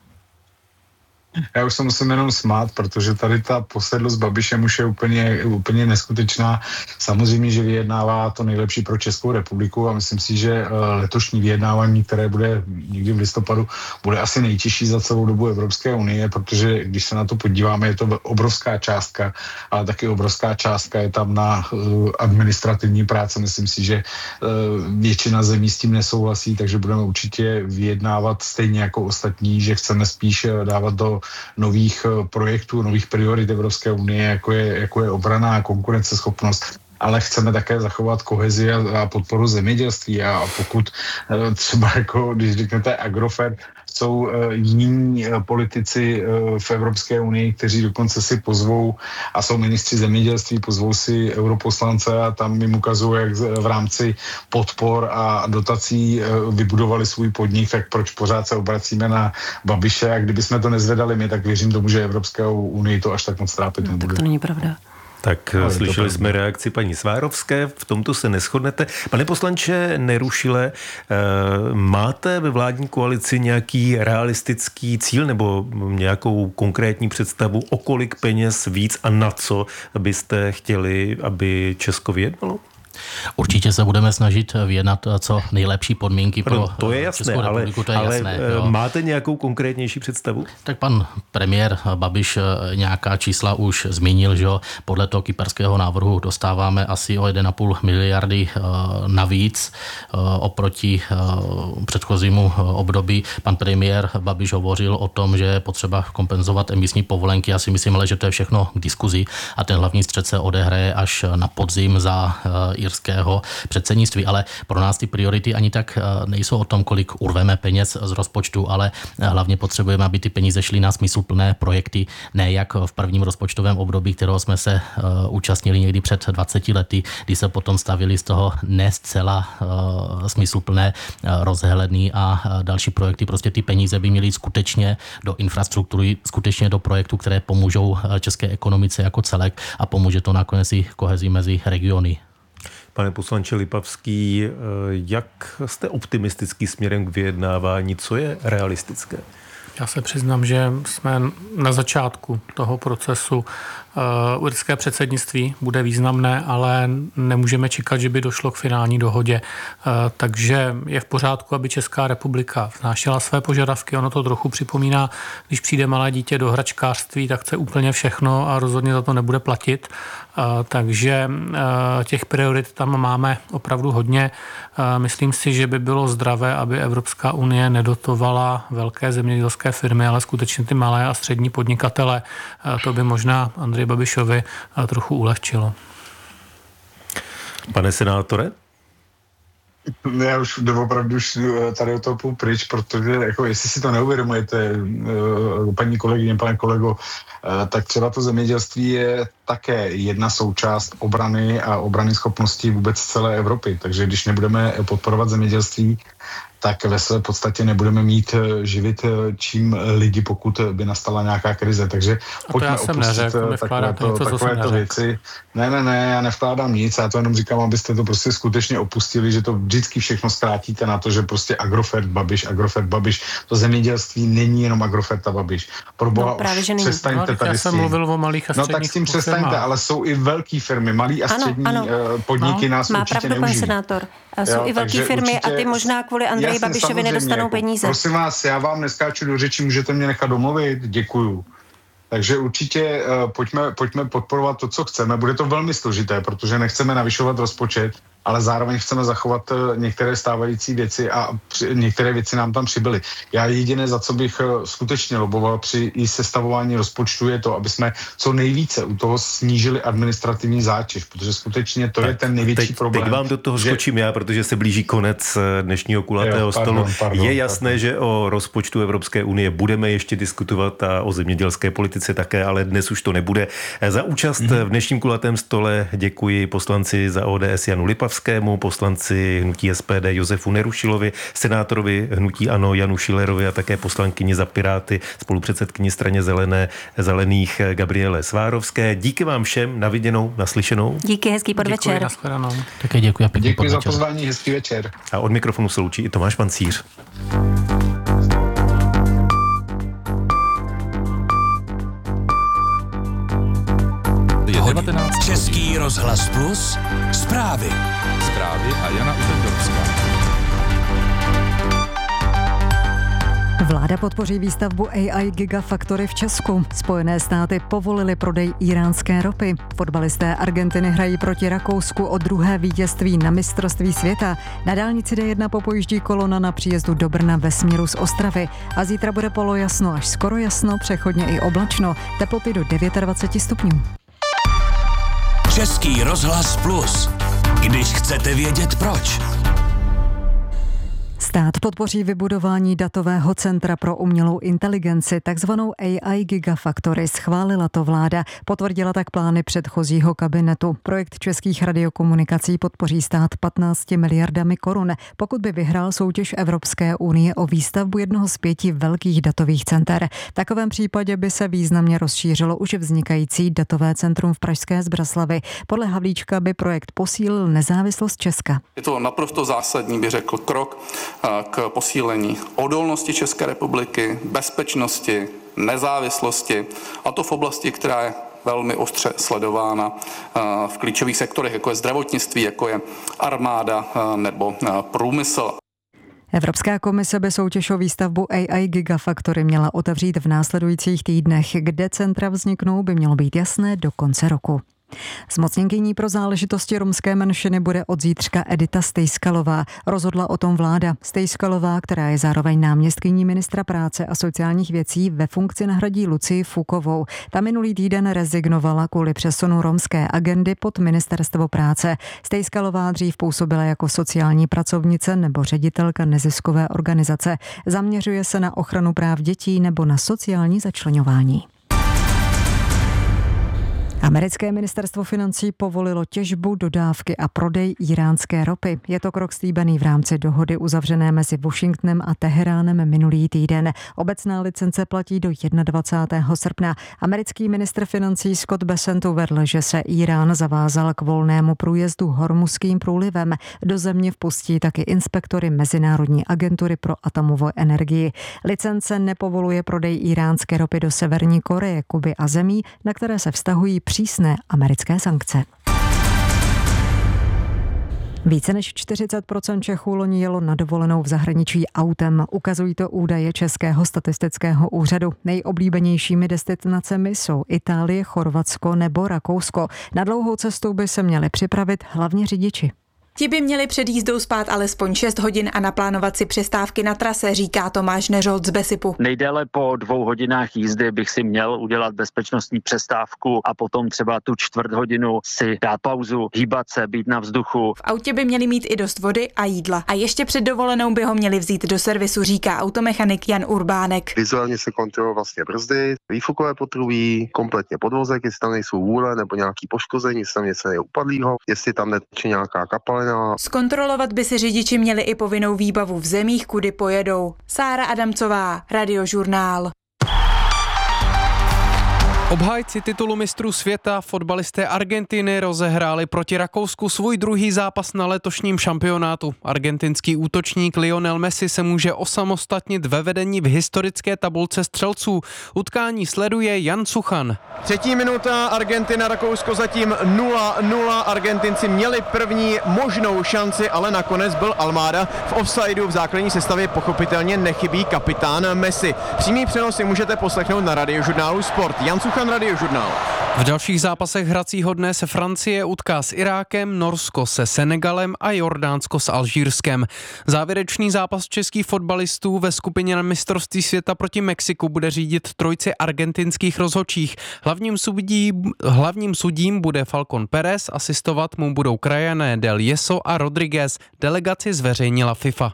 Já už se musím jenom smát, protože tady ta posedlost Babišem už je úplně, úplně neskutečná. Samozřejmě, že vyjednává to nejlepší pro Českou republiku a myslím si, že letošní vyjednávání, které bude někdy v listopadu, bude asi nejtěžší za celou dobu Evropské unie, protože když se na to podíváme, je to obrovská částka, ale taky obrovská částka je tam na administrativní práce. Myslím si, že většina zemí s tím nesouhlasí, takže budeme určitě vyjednávat stejně jako ostatní, že chceme spíš dávat do nových projektů, nových priorit Evropské unie, jako je, jako je obrana a konkurenceschopnost, ale chceme také zachovat kohezi a, a podporu zemědělství a pokud třeba jako, když řeknete Agrofert, jsou jiní politici v Evropské unii, kteří dokonce si pozvou a jsou ministři zemědělství, pozvou si europoslance a tam jim ukazují, jak v rámci podpor a dotací vybudovali svůj podnik, tak proč pořád se obracíme na Babiše a kdyby jsme to nezvedali my, tak věřím tomu, že Evropskou unii to až tak moc trápit no, nebude. Tak to není pravda. Tak no, slyšeli jsme reakci paní Svárovské, v tomto se neshodnete. Pane poslanče Nerušile, máte ve vládní koalici nějaký realistický cíl nebo nějakou konkrétní představu, o kolik peněz víc a na co byste chtěli, aby Česko vyjednalo? Určitě se budeme snažit vyjednat co nejlepší podmínky pro Pardon, to je jasné, Českou republiku, to je ale, jasné. Ale jo. Máte nějakou konkrétnější představu? Tak pan premiér Babiš nějaká čísla už zmínil, že podle toho kyperského návrhu dostáváme asi o jedna celá pět miliardy navíc oproti předchozímu období. Pan premiér Babiš hovořil o tom, že je potřeba kompenzovat emisní povolenky. Já si myslím, ale že to je všechno k diskuzi a ten hlavní střet se odehraje až na podzim za irského předsednictví, ale pro nás ty priority ani tak nejsou o tom, kolik urveme peněz z rozpočtu, ale hlavně potřebujeme, aby ty peníze šly na smysluplné projekty, ne jak v prvním rozpočtovém období, kterého jsme se účastnili někdy před dvaceti lety, kdy se potom stavili z toho ne zcela smysluplné rozhledny a další projekty. Prostě ty peníze by měly skutečně do infrastruktury, skutečně do projektů, které pomůžou české ekonomice jako celek a pomůže to nakonec i kohezi mezi regiony. Pane poslanče Lipavský, jak jste optimistický směrem k vyjednávání? Co je realistické? Já se přiznám, že jsme na začátku toho procesu. Irské předsednictví bude významné, ale nemůžeme čekat, že by došlo k finální dohodě. Takže je v pořádku, aby Česká republika vznášela své požadavky. Ono to trochu připomíná, když přijde malé dítě do hračkářství, tak chce úplně všechno a rozhodně za to nebude platit. Takže těch priorit tam máme opravdu hodně. Myslím si, že by bylo zdravé, aby Evropská unie nedotovala velké zemědělské firmy, ale skutečně ty malé a střední podnikatele. To by možná Andreji Babišovi trochu ulehčilo. Pane senátore? Já už opravdu už tady o toho půl pryč, protože jako jestli si to neuvědomujete, paní kolegyně, pane kolego, tak třeba to zemědělství je také jedna součást obrany a obrany schopností vůbec celé Evropy. Takže když nebudeme podporovat zemědělství, tak ve své podstatě nebudeme mít živit čím lidi, pokud by nastala nějaká krize. Takže pojďme opustit takovéto, takovéto věci. Ne, ne, ne, já nevkládám nic, já to jenom říkám, abyste to prostě skutečně opustili, že to vždycky všechno zkrátíte na to, že prostě Agrofert, Babiš, Agrofert, Babiš. To zemědělství není jenom Agrofert a Babiš. Pro boha, no, právě, už přestaňte no, tady já jsem mluvil o malých a středních. No tak s tím přestaňte, firmách. Ale jsou i velké firmy, malý a střední ano, ano. podniky no, nás má určitě pravdu, neužijí. Pan senátor. Jsou jo, i velké firmy určitě, a ty možná kvůli Andreji Babišovi nedostanou peníze. Prosím vás, já vám neskáču do řeči, můžete mě nechat domluvit? Děkuju. Takže určitě uh, pojďme, pojďme podporovat to, co chceme. Bude to velmi složité, protože nechceme navyšovat rozpočet, ale zároveň chceme zachovat uh, některé stávající věci a při, některé věci nám tam přibyly. Já jediné, za co bych uh, skutečně loboval při i sestavování rozpočtu, je to, aby jsme co nejvíce u toho snížili administrativní zátěž, protože skutečně to tak, je ten největší teď, problém. Teď vám do toho že... skočím já, protože se blíží konec dnešního kulatého jo, pardon, stolu. Pardon, je jasné, pardon. že o rozpočtu Evropské unie budeme ještě diskutovat a o zemědělské politice také, ale dnes už to nebude. Za účast mm-hmm. v dnešním kulatém stole děkuji poslanci za O D S Janu Lipavskému, poslanci hnutí S P D Josefu Nerušilovi, senátorovi hnutí ANO Janu Schillerovi a také poslankyni za Piráty, spolupředsedkyni straně zelené, zelených Gabriele Svárovské. Díky vám všem, na viděnou, naslyšenou. Díky, hezký podvečer. Děkuji, nashledanou. Také děkuji a pěkný Děkuji podvečer. za pozvání, hezký večer. A od mikrofonu se loučí i Tomáš Pancíř. Český rozhlas plus, zprávy. Zprávy a Jana Utendorská. Vláda podpoří výstavbu A I Gigafactory v Česku. Spojené státy povolily prodej íránské ropy. Fotbalisté Argentiny hrají proti Rakousku o druhé vítězství na mistrovství světa. Na dálnici D jedna popojíždí kolona na příjezdu do Brna ve směru z Ostravy. A zítra bude polojasno až skoro jasno, přechodně i oblačno. Teploty do dvacet devět stupňů. Český rozhlas plus. Když chcete vědět proč. Stát podpoří vybudování datového centra pro umělou inteligenci, takzvanou A I Gigafactory. Schválila to vláda, potvrdila tak plány předchozího kabinetu. Projekt českých radiokomunikací podpoří stát patnácti miliardami korun, pokud by vyhrál soutěž Evropské unie o výstavbu jednoho z pěti velkých datových center. V takovém případě by se významně rozšířilo už vznikající datové centrum v pražské Zbraslavi. Podle Havlíčka by projekt posílil nezávislost Česka. Je to naprosto zásadní, bych řekl, krok k posílení odolnosti České republiky, bezpečnosti, nezávislosti, a to v oblasti, která je velmi ostře sledována v klíčových sektorech, jako je zdravotnictví, jako je armáda nebo průmysl. Evropská komise by soutěž o výstavbu A I Gigafactory měla otevřít v následujících týdnech. Kde centra vzniknou, by mělo být jasné do konce roku. Zmocněnkyní pro záležitosti romské menšiny bude od zítřka Edita Stejskalová. Rozhodla o tom vláda. Stejskalová, která je zároveň náměstkyní ministra práce a sociálních věcí, ve funkci nahradí Lucii Fukovou. Ta minulý týden rezignovala kvůli přesunu romské agendy pod ministerstvo práce. Stejskalová dřív působila jako sociální pracovnice nebo ředitelka neziskové organizace. Zaměřuje se na ochranu práv dětí nebo na sociální začleňování. Americké ministerstvo financí povolilo těžbu, dodávky a prodej íránské ropy. Je to krok slíbený v rámci dohody uzavřené mezi Washingtonem a Teheránem minulý týden. Obecná licence platí do dvacátého prvního srpna. Americký ministr financí Scott Bessent uvedl, že se Írán zavázal k volnému průjezdu Hormuzským průlivem. Do země vpustí taky inspektory Mezinárodní agentury pro atomovou energii. Licence nepovoluje prodej íránské ropy do Severní Koreje, Kuby a zemí, na které se vztahují přísné americké sankce. Více než čtyřicet procent Čechů loni jelo na dovolenou v zahraničí autem. Ukazují to údaje Českého statistického úřadu. Nejoblíbenějšími destinacemi jsou Itálie, Chorvatsko nebo Rakousko. Na dlouhou cestu by se měli připravit hlavně řidiči. Ti by měli před jízdou spát alespoň šest hodin a naplánovat si přestávky na trase, říká Tomáš Nežolt z Besipu. Nejdéle po dvou hodinách jízdy bych si měl udělat bezpečnostní přestávku a potom třeba tu čtvrt hodinu si dát pauzu, hýbat se, být na vzduchu. V autě by měli mít i dost vody a jídla. A ještě před dovolenou by ho měli vzít do servisu, říká automechanik Jan Urbánek. Vizuálně se kontrolují vlastně brzdy, výfukové potrubí, kompletně podvozek, jestli tam nejsou vůle nebo nějaký poškození, jestli tam něco je upadlýho, jestli tam neteče nějaká kapalina. Zkontrolovat by si řidiči měli i povinnou výbavu v zemích, kudy pojedou. Sára Adamcová, Radiožurnál. Obhájci titulu mistrů světa, fotbalisté Argentiny, rozehráli proti Rakousku svůj druhý zápas na letošním šampionátu. Argentinský útočník Lionel Messi se může osamostatnit ve vedení v historické tabulce střelců. Utkání sleduje Jan Suchan. Třetí minuta, Argentina, Rakousko zatím nula nula. Argentinci měli první možnou šanci, ale nakonec byl Almada v offsideu. V základní sestavě pochopitelně nechybí kapitán Messi. Přímý přenos si můžete poslechnout na Radiožurnálu Sport. Jan Suchan, Radiožurnál. V dalších zápasech hracího dne se Francie utká s Irákem, Norsko se Senegalem a Jordánsko s Alžírskem. Závěrečný zápas českých fotbalistů ve skupině na mistrovství světa proti Mexiku bude řídit trojci argentinských rozhodčích. Hlavním sudím, hlavním sudím bude Falcon Pérez, asistovat mu budou krajané Del Yeso a Rodriguez. Delegaci zveřejnila FIFA.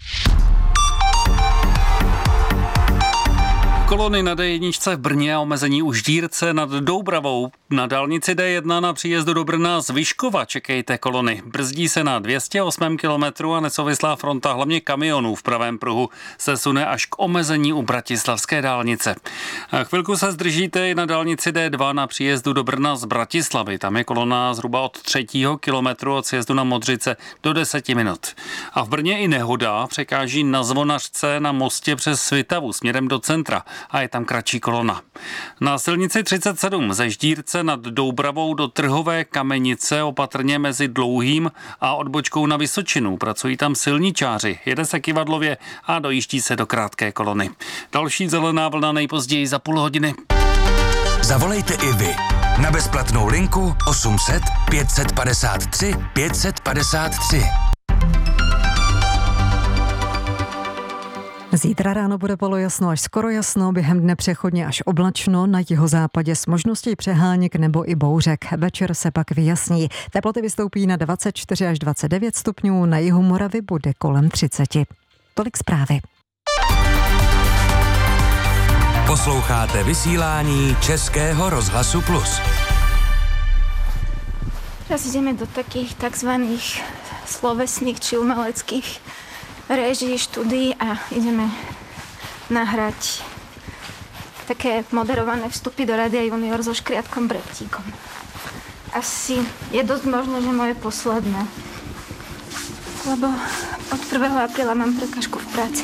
Kolony na dé jedna v Brně a omezení u Ždírce nad Doubravou. Na dálnici dé jedna na příjezdu do Brna z Vyškova čekejte kolony. Brzdí se na dvě stě osm kilometrů a nesouvislá fronta hlavně kamionů v pravém pruhu se sune až k omezení u bratislavské dálnice. A chvilku se zdržíte i na dálnici dé dva na příjezdu do Brna z Bratislavy. Tam je kolona zhruba od třetího kilometru od sjezdu na Modřice do deseti minut. A v Brně i nehoda překáží na Zvonařce na mostě přes Svitavu směrem do centra. A je tam kratší kolona. Na silnici třicet sedm ze Ždírce nad Doubravou do Trhové Kamenice opatrně mezi Dlouhým a odbočkou na Vysočinu. Pracují tam silničáři, jede se kyvadlově a dojíždí se do krátké kolony. Další zelená vlna nejpozději za půl hodiny. Zavolejte i vy na bezplatnou linku osm set pět padesát tři pět padesát tři. Zítra ráno bude polojasno až skoro jasno, během dne přechodně až oblačno, na jihozápadě s možností přeháněk nebo i bouřek. Večer se pak vyjasní. Teploty vystoupí na dvacet čtyři až dvacet devět stupňů, na jihu Moravy bude kolem třicet. Tolik zprávy. Posloucháte vysílání Českého rozhlasu Plus. Teraz ideme do takých takzvaných slovesných či umeleckých režii, štúdií a ideme nahrať také moderované vstupy do Rádia Junior so Škriatkom Breptíkom. Asi je dosť možné, že moje posledné, lebo od prvého apríla mám prekažku v práci.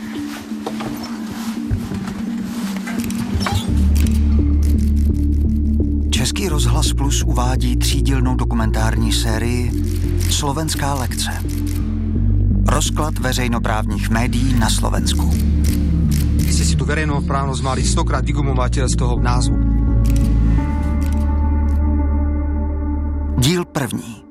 Český rozhlas Plus uvádí třídílnou dokumentární sérii Slovenská lekce. Rozklad veřejnoprávních médií na Slovensku. Vy ste si tu verejnoprávnosť mali stokrát vygumovať z toho názvu. Díl první.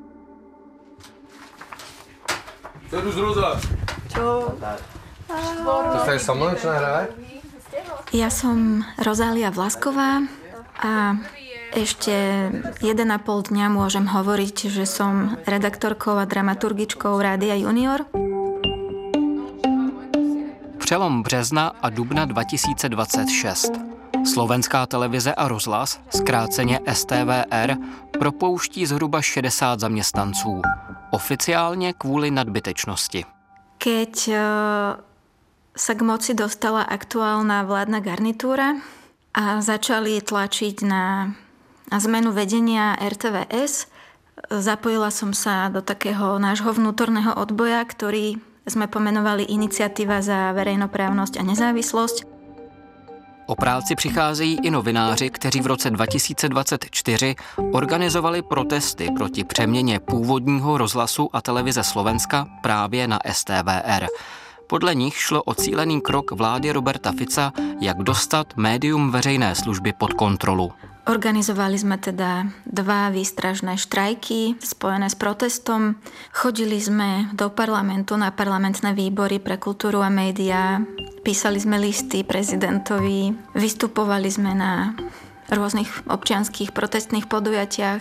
Co jdu zrozat? Čo? To ste sa mnou čo nahrávať? Ja som Rozália Vlasková a ešte jeden a pol dňa môžem hovoriť, že som redaktorkou a dramaturgičkou Rádia Junior. Přelom března a dubna dva tisíce dvacet šest. Slovenská televize a rozhlas, zkráceně S T V R, propouští zhruba šedesát zaměstnanců. Oficiálně kvůli nadbytečnosti. Keď sa k moci dostala aktuálna vládna garnitúra a začali tlačiť na, na zmenu vedenia R T V S, zapojila som sa do takého nášho vnútorného odboja, ktorý sme pomenovali Iniciatíva za verejnoprávnosť a nezávislosť. O práci přicházejí i novináři, kteří v roce dva tisíce dvacet čtyři organizovali protesty proti přeměně původního rozhlasu a televize Slovenska právě na S T V R. Podle nich šlo o cílený krok vlády Roberta Fica, jak dostat médium veřejné služby pod kontrolu. Organizovali sme teda dva výstražné štrajky spojené s protestom. Chodili sme do parlamentu na parlamentné výbory pre kultúru a médiá. Písali sme listy prezidentovi. Vystupovali sme na rôznych občianskych protestných podujatiach.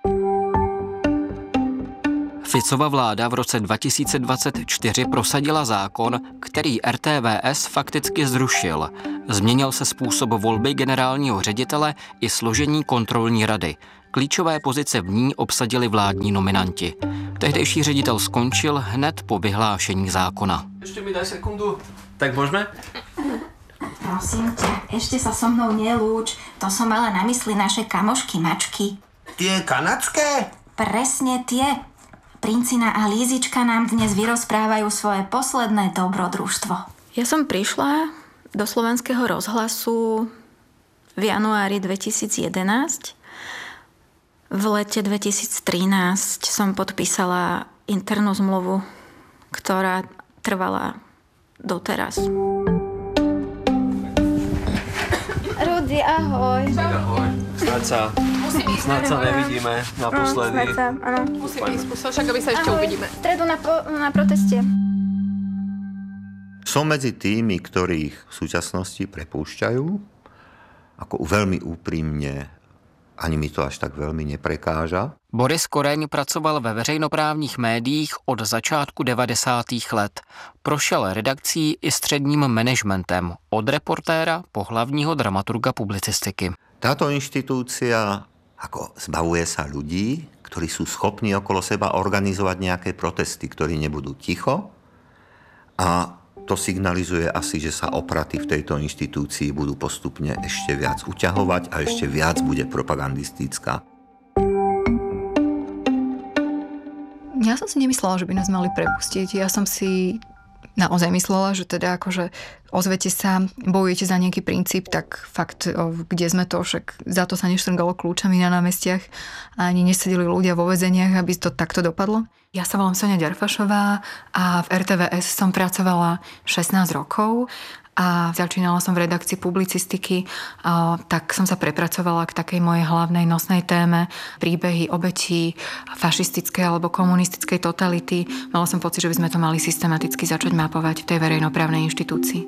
Ficova vláda v roce dva tisíce dvacet čtyři prosadila zákon, který R T V S fakticky zrušil. Změnil se způsob volby generálního ředitele i složení kontrolní rady. Klíčové pozice v ní obsadili vládní nominanti. Tehdejší ředitel skončil hned po vyhlášení zákona. Ještě mi daj sekundu. Tak môžeme? Prosím ťa, ešte sa so mnou nelúč. To som mala na mysli naše kamošky mačky. Tie kanadské? Presne tie. Princina a Lízička nám dnes vyrozprávajú svoje posledné dobrodružstvo. Ja som prišla do Slovenského rozhlasu v januári dvetisíc jedenásť. V lete dvetisíc trinásť som podpísala internú zmluvu, ktorá trvala doteraz. Rudy, ahoj. Ahoj. Snad sa, snad sa nevidíme naposledy. Snad sa, áno. Musím ísť, však aby sa ešte ahoj. Uvidíme. V stredu na, po, na proteste. Som medzi tými, ktorých v súčasnosti prepúšťajú, ako veľmi úprimne, ani mi to až tak veľmi neprekáža. Boris Koreň pracoval ve veřejnoprávních médiích od začátku devadesátých let. Prošel redakcí i středním managementem, od reportéra po hlavního dramaturga publicistiky. Táto inštitúcia ako zbavuje sa ľudí, ktorí sú schopní okolo seba organizovať nejaké protesty, ktorí nebudú ticho, a to signalizuje asi, že sa opraty v tejto inštitúcii budú postupne ešte viac uťahovať a ešte viac bude propagandistická. Ja som si nemyslela, že by nás mali prepustiť. Ja som si naozaj myslela, že teda akože ozvete sa, bojujete za nejaký princíp, tak fakt, o, kde sme to, však za to sa neštrngalo kľúčami na námestiach a ani nesedeli ľudia vo väzeniach, aby to takto dopadlo. Ja sa volám Sonia Ďarfašová a v R T V S som pracovala šestnásť rokov a začínala som v redakcii publicistiky, a tak som sa prepracovala k takej mojej hlavnej nosnej téme príbehy obetí fašistickej alebo komunistickej totality. Mala som pocit, že by sme to mali systematicky začať mapovať v tej verejnoprávnej inštitúcii.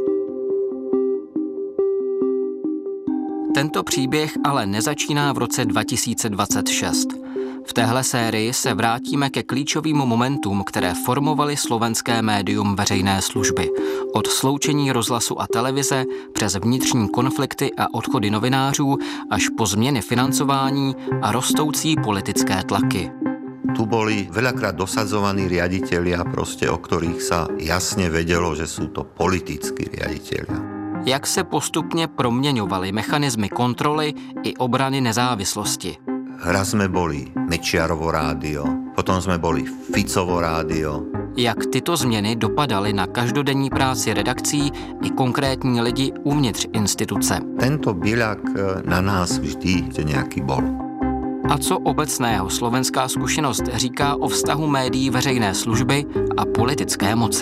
Tento příběh ale nezačíná v roce dva tisíce dvacet šest. V téhle sérii se vrátíme ke klíčovým momentům, které formovaly slovenské médium veřejné služby. Od sloučení rozhlasu a televize přes vnitřní konflikty a odchody novinářů až po změny financování a rostoucí politické tlaky. Tu boli veľakrát dosadzovaní riaditelia, proste, o ktorých sa jasne vedelo, že sú to politickí riaditelia. Jak se postupně proměňovaly mechanismy kontroly i obrany nezávislosti. Raz sme boli Mečiarovo rádio, potom sme boli Ficovo rádio. Jak tyto změny dopadaly na každodenní práci redakcí i konkrétní lidi uvnitř instituce. Tento byľak na nás vždy nejaký bol. A co obecného slovenská zkušenost říká o vztahu médií veřejné služby a politické moci?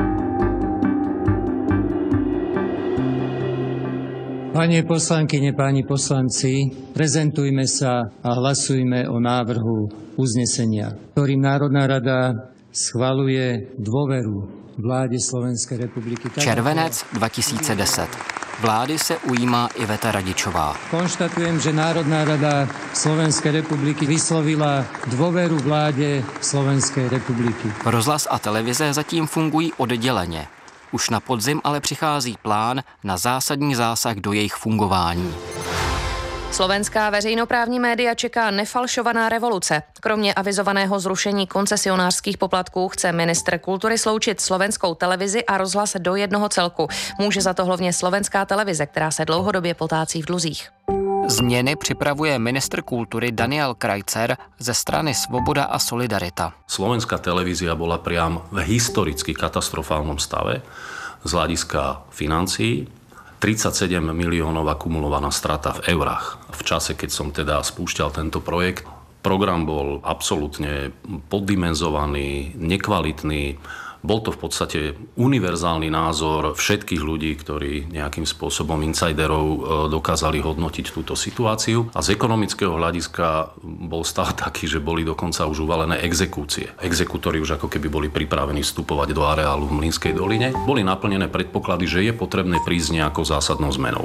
Pani poslankyne, páni poslanci, prezentujme sa a hlasujme o návrhu uznesenia, ktorým Národná rada schvaluje dôveru vláde Slovenskej republiky. Červenec dva tisíce deset. Vlády se ujímá Iveta Radičová. Konštatujem, že Národná rada Slovenskej republiky vyslovila dôveru vláde Slovenskej republiky. Rozhlas a televize zatím fungují odděleně. Už na podzim ale přichází plán na zásadní zásah do jejich fungování. Slovenská veřejnoprávní média čeká nefalšovaná revoluce. Kromě avizovaného zrušení koncesionářských poplatků chce ministr kultury sloučit Slovenskou televizi a rozhlas do jednoho celku. Může za to hlavně Slovenská televize, která se dlouhodobě potácí v dluzích. Změny připravuje ministr kultury Daniel Krajcer ze strany Svoboda a Solidarita. Slovenská televízia bola priam v historicky katastrofálnom stave z hľadiska financií. tridsaťsedem miliónov akumulovaná strata v eurách. V čase, keď som teda spúšťal tento projekt, program bol absolútne poddimenzovaný, nekvalitný. Bol to v podstate univerzálny názor všetkých ľudí, ktorí nejakým spôsobom insiderov dokázali hodnotiť túto situáciu. A z ekonomického hľadiska bol stav taký, že boli dokonca už uvalené exekúcie. Exekútori už ako keby boli pripravení vstupovať do areálu v Mlynskej doline. Boli naplnené predpoklady, že je potrebné prísť nejakou zásadnou zmenou.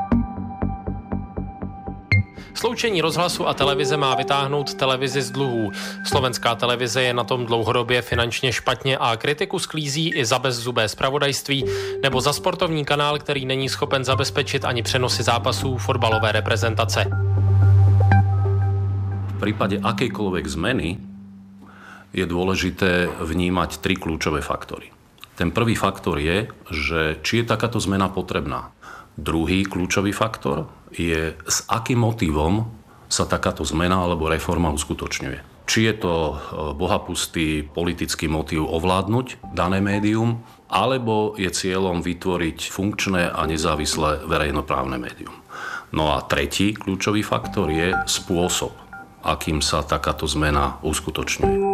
Sloučení rozhlasu a televize má vytáhnout televizi z dluhů. Slovenská televize je na tom dlouhodobě finančně špatně a kritiku sklízí i za bezzubé zpravodajství nebo za sportovní kanál, který není schopen zabezpečit ani přenosy zápasů fotbalové reprezentace. V prípade akejkoľvek zmeny je dôležité vnímať tri kľúčové faktory. Ten prvý faktor je, že či je takáto zmena potrebná. Druhý kľúčový faktor je, s akým motívom sa takáto zmena alebo reforma uskutočňuje. Či je to bohapustý politický motív ovládnuť dané médium, alebo je cieľom vytvoriť funkčné a nezávislé verejnoprávne médium. No a tretí kľúčový faktor je spôsob, akým sa takáto zmena uskutočňuje.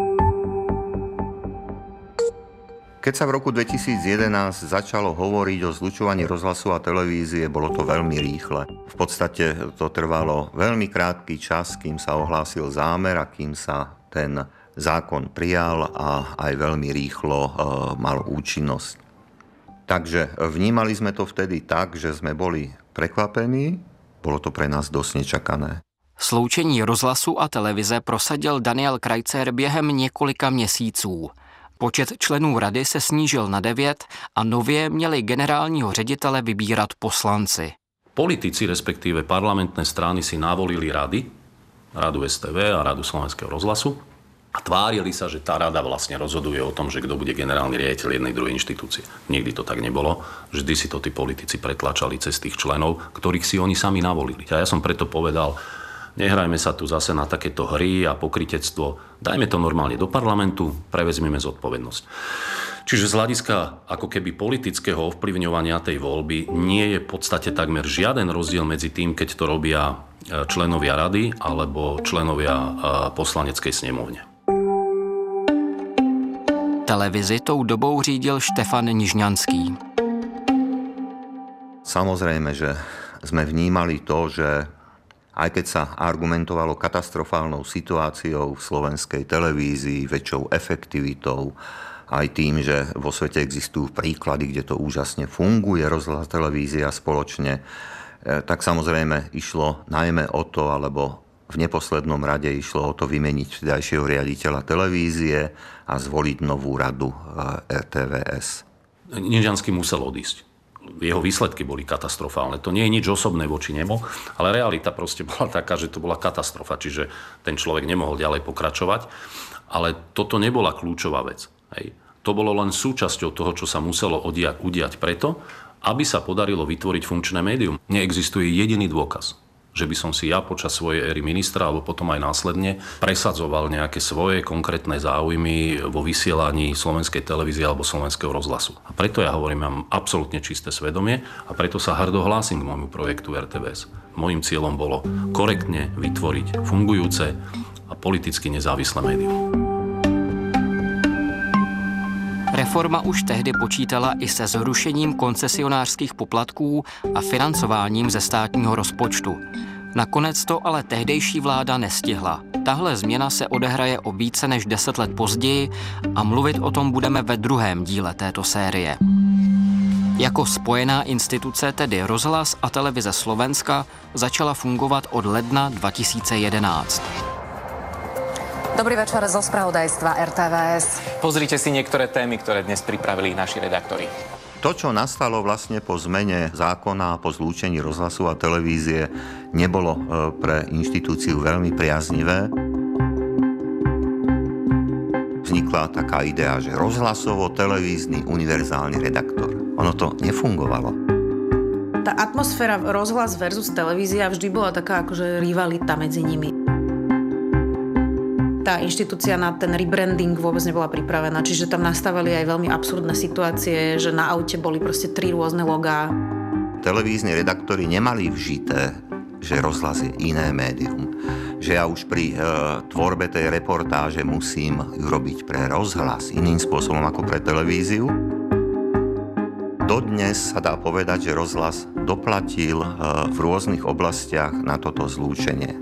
Keď sa v roku dvetisíc jedenásť začalo hovoriť o zlučovaní rozhlasu a televízie, bolo to veľmi rýchle. V podstate to trvalo veľmi krátky čas, kým sa ohlásil zámer a kým sa ten zákon prijal a aj veľmi rýchlo e, mal účinnosť. Takže vnímali sme to vtedy tak, že sme boli prekvapení, bolo to pre nás dosť nečakané. Sloučení rozhlasu a televize prosadil Daniel Krajcer během několika měsíců. Počet členů rady se snížil na devět a nově měli generálního ředitele vybírat poslanci. Politici, respektíve parlamentné strany si navolili rady, radu es té vé a radu Slovenského rozhlasu a tvárili sa, že tá rada vlastne rozhoduje o tom, že kto bude generálny riaditeľ jednej druhej inštitúcie. Nikdy to tak nebolo. Vždy si to tí politici pretlačali cez tých členov, ktorých si oni sami navolili. A ja som preto povedal, nehrajme sa tu zase na takéto hry a pokrytectvo. Dajme to normálne do parlamentu, prevezmeme zodpovednosť. Čiže z hľadiska ako keby politického ovplyvňovania tej voľby nie je v podstate takmer žiaden rozdiel medzi tým, keď to robia členovia rady alebo členovia poslaneckej snemovne. Televizi tou dobou řídil Štefan Nižňanský. Samozrejme, že sme vnímali to, že aj keď sa argumentovalo katastrofálnou situáciou v slovenskej televízii, väčšou efektivitou, aj tým, že vo svete existujú príklady, kde to úžasne funguje, rozhlas, televízia spoločne, tak samozrejme išlo najmä o to, alebo v neposlednom rade išlo o to vymeniť vtedajšieho riaditeľa televízie a zvoliť novú radu er té vé es. Nižňanský musel odísť. Jeho výsledky boli katastrofálne. To nie je nič osobné voči nemu, ale realita proste bola taká, že to bola katastrofa, čiže ten človek nemohol ďalej pokračovať. Ale toto nebola kľúčová vec. Hej. To bolo len súčasťou toho, čo sa muselo udiať, udiať preto, aby sa podarilo vytvoriť funkčné médium. Neexistuje jediný dôkaz, že by som si ja počas svojej éry ministra alebo potom aj následne presadzoval nejaké svoje konkrétne záujmy vo vysielaní slovenskej televízie alebo slovenského rozhlasu. A preto ja hovorím, mám absolútne čisté svedomie a preto sa hrdo hlásim k môjmu projektu er té vé es. Mojím cieľom bolo korektne vytvoriť fungujúce a politicky nezávislé médium. Reforma už tehdy počítala i se zrušením koncesionářských poplatků a financováním ze státního rozpočtu. Nakonec to ale tehdejší vláda nestihla. Tahle změna se odehraje o více než deset let později a mluvit o tom budeme ve druhém díle této série. Jako spojená instituce, tedy Rozhlas a Televize Slovenska, začala fungovat od ledna dva tisíce jedenáct. Dobrý večer zo spravodajstva er té vé es. Pozrite si niektoré témy, ktoré dnes pripravili naši redaktori. To, čo nastalo vlastne po zmene zákona, po zlúčení rozhlasu a televízie, nebolo pre inštitúciu veľmi priaznivé. Vznikla taká idea, že rozhlasovo-televízny univerzálny redaktor. Ono to nefungovalo. Tá atmosféra rozhlas versus televízia vždy bola taká akože rivalita medzi nimi. Tá inštitúcia na ten rebranding vôbec nebola pripravená, čiže tam nastavili aj veľmi absurdné situácie, že na aute boli proste tri rôzne logá. Televízni redaktori nemali vžité, že rozhlas je iné médium. Že ja už pri e, tvorbe tej reportáže musím ju robiť pre rozhlas iným spôsobom ako pre televíziu. Dodnes sa dá povedať, že rozhlas doplatil e, v rôznych oblastiach na toto zlúčenie.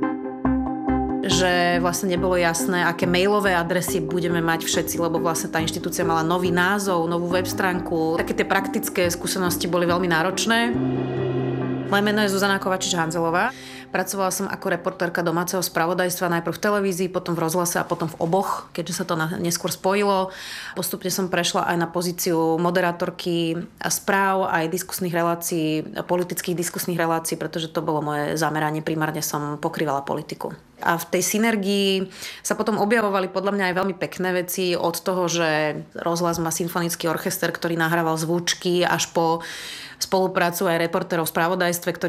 Že vlastne nebolo jasné, aké mailové adresy budeme mať všetci, lebo vlastne tá inštitúcia mala nový názov, novú web stránku. Také tie praktické skúsenosti boli veľmi náročné. Moje meno je Zuzana Kovačič-Hanzelová. Pracovala som ako reportérka domáceho spravodajstva najprv v televízii, potom v rozhlase a potom v oboch, keďže sa to neskôr spojilo. Postupne som prešla aj na pozíciu moderátorky správ, aj diskusných relácií, politických diskusných relácií, pretože to bolo moje zameranie. Primárne som pokrývala politiku. A v tej synergii sa potom objavovali podľa mňa aj veľmi pekné veci, od toho, že rozhlas má symfonický orchester, ktorý nahrával zvučky, až po spoluprácu aj reportérov v spravodajstve, ktorí